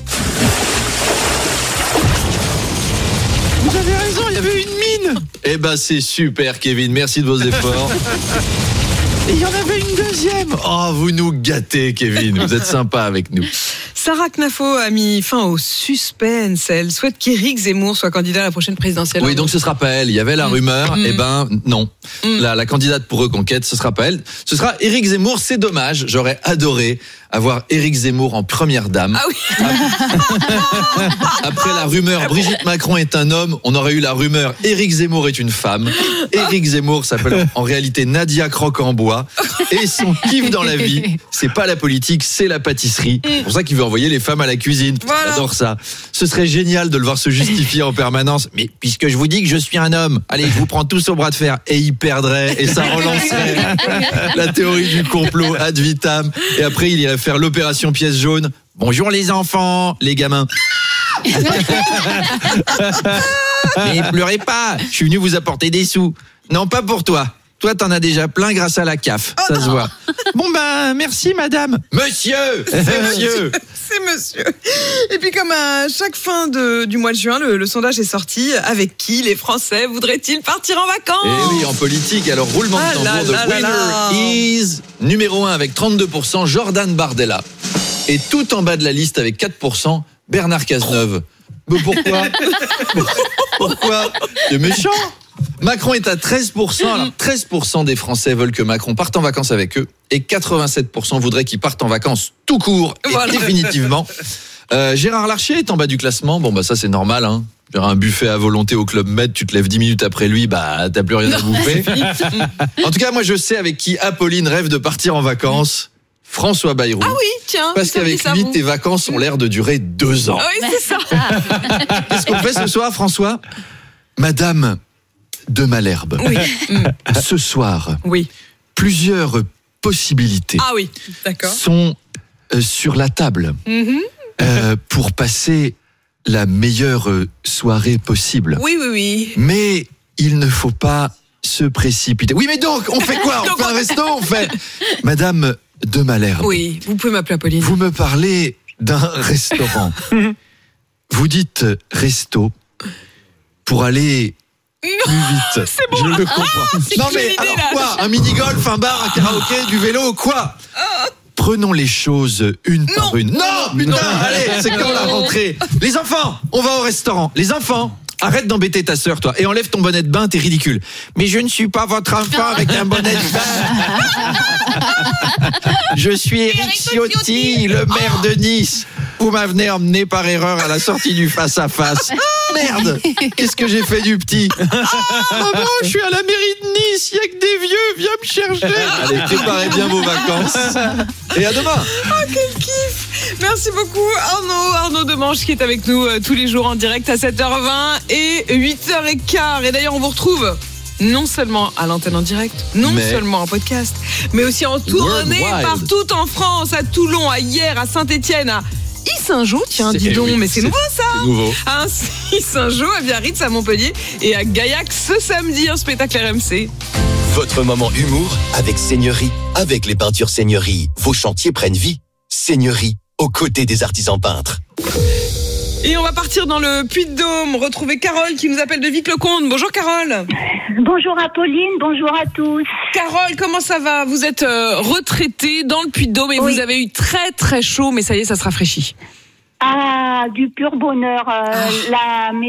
Vous avez raison, il y avait une mine. Eh ben, c'est super, Kevin. Merci de vos efforts. Et il y en avait une deuxième. Oh, vous nous gâtez, Kevin. Vous êtes sympa avec nous. Sarah Knafo a mis fin au suspense. Elle souhaite qu'Éric Zemmour soit candidat à la prochaine présidentielle. Oui, donc ce sera pas elle. Il y avait la mmh. rumeur. Mmh. Eh ben, non. Mmh. La, la candidate pour Reconquête, ce sera pas elle. Ce sera Éric Zemmour. C'est dommage. J'aurais adoré avoir Éric Zemmour en première dame. Ah oui. Après la rumeur Brigitte Macron est un homme, on aurait eu la rumeur Éric Zemmour est une femme. Éric Zemmour s'appelle en réalité Nadia Croque-en-Bois. Et son kiff dans la vie, c'est pas la politique, c'est la pâtisserie. C'est pour ça qu'il veut envoyer les femmes à la cuisine. Voilà. J'adore ça. Ce serait génial de le voir se justifier en permanence. Mais puisque je vous dis que je suis un homme, allez, je vous prends tous au bras de fer. Et il perdrait, et ça relancerait la théorie du complot ad vitam. Et après, il irait faire l'opération pièce jaune. Bonjour les enfants, les gamins. Mais pleurez pas, je suis venu vous apporter des sous. Non, pas pour toi. Toi, t'en as déjà plein grâce à la C A F, oh ça non. se voit. Bon ben, merci madame. Monsieur, monsieur. C'est monsieur. Et puis comme à chaque fin de, du mois de juin, le, le sondage est sorti. Avec qui les Français voudraient-ils partir en vacances ? Eh oui, en politique. Alors roulement de tambour, ah, the winner là, là. is numéro un avec trente-deux pour cent, Jordan Bardella. Et tout en bas de la liste avec quatre pour cent, Bernard Cazeneuve. Mais pourquoi ? Pourquoi ? C'est méchant. Macron est à treize pour cent. Alors treize pour cent des Français veulent que Macron parte en vacances avec eux et quatre-vingt-sept pour cent voudraient qu'il parte en vacances tout court et voilà. définitivement. Euh, Gérard Larcher est en bas du classement. Bon bah ça c'est normal. Hein. Un buffet à volonté au Club Med, tu te lèves dix minutes après lui, bah t'as plus rien non, à bouffer. En tout cas, moi je sais avec qui Apolline rêve de partir en vacances. François Bayrou. Ah oui, tiens. Parce qu'avec lui, tes vacances ont l'air de durer deux ans. Ah oui, c'est ça. Qu'est-ce qu'on fait ce soir, François ? Madame de Malherbe. Oui. Ce soir, oui. plusieurs possibilités ah oui, d'accord. sont euh, sur la table mm-hmm. euh, pour passer la meilleure soirée possible. Oui, oui, oui. Mais il ne faut pas se précipiter. Oui, mais donc, on fait quoi ? On fait un resto ? On fait... Madame de Malherbe. Oui, vous pouvez m'appeler Apolline. Vous me parlez d'un restaurant. Vous dites resto pour aller plus vite. C'est bon. Je le comprends. Ah, non mais alors là. quoi ? Un mini-golf, un bar, un karaoké, du vélo, quoi ? Prenons les choses une non. par une. Non, putain, non. Allez, c'est quand la rentrée. Les enfants, on va au restaurant. Les enfants, arrête d'embêter ta sœur, toi, et enlève ton bonnet de bain, t'es ridicule. Mais je ne suis pas votre enfant avec un bonnet de bain. Je suis Éric Ciotti, le maire de Nice. Vous m'avez emmené par erreur à la sortie du face-à-face. Merde, qu'est-ce que j'ai fait du petit? Ah, maman, je suis à la mairie de Nice, il y a que des vieux, viens me chercher. Allez, préparez bien vos vacances. Et à demain. Oh, quel kiff. Merci beaucoup Arnaud, Arnaud Demange qui est avec nous euh, tous les jours en direct à sept heures vingt et huit heures quinze. Et d'ailleurs, on vous retrouve non seulement à l'antenne en direct, non mais... seulement en podcast, mais aussi en tournée partout en France, à Toulon, à Hyères, à Saint-Étienne, à Yssingeaux, tiens, dis donc, oui, mais c'est, c'est nouveau ça. C'est nouveau. À Yssingeaux, à Biarritz, à Montpellier et à Gaillac ce samedi, un spectacle R M C. Votre moment humour avec Seigneurie. Avec les peintures Seigneurie, vos chantiers prennent vie. Seigneurie, aux côtés des artisans peintres. Et on va partir dans le Puy-de-Dôme, retrouver Carole qui nous appelle de Vic-le-Comte. Bonjour Carole. Bonjour Apolline, bonjour à tous. Carole, comment ça va? Vous êtes euh, retraitée dans le Puy-de-Dôme et oui. Vous avez eu très très chaud, mais ça y est, ça se rafraîchit. Ah, du pur bonheur. Euh, oh. La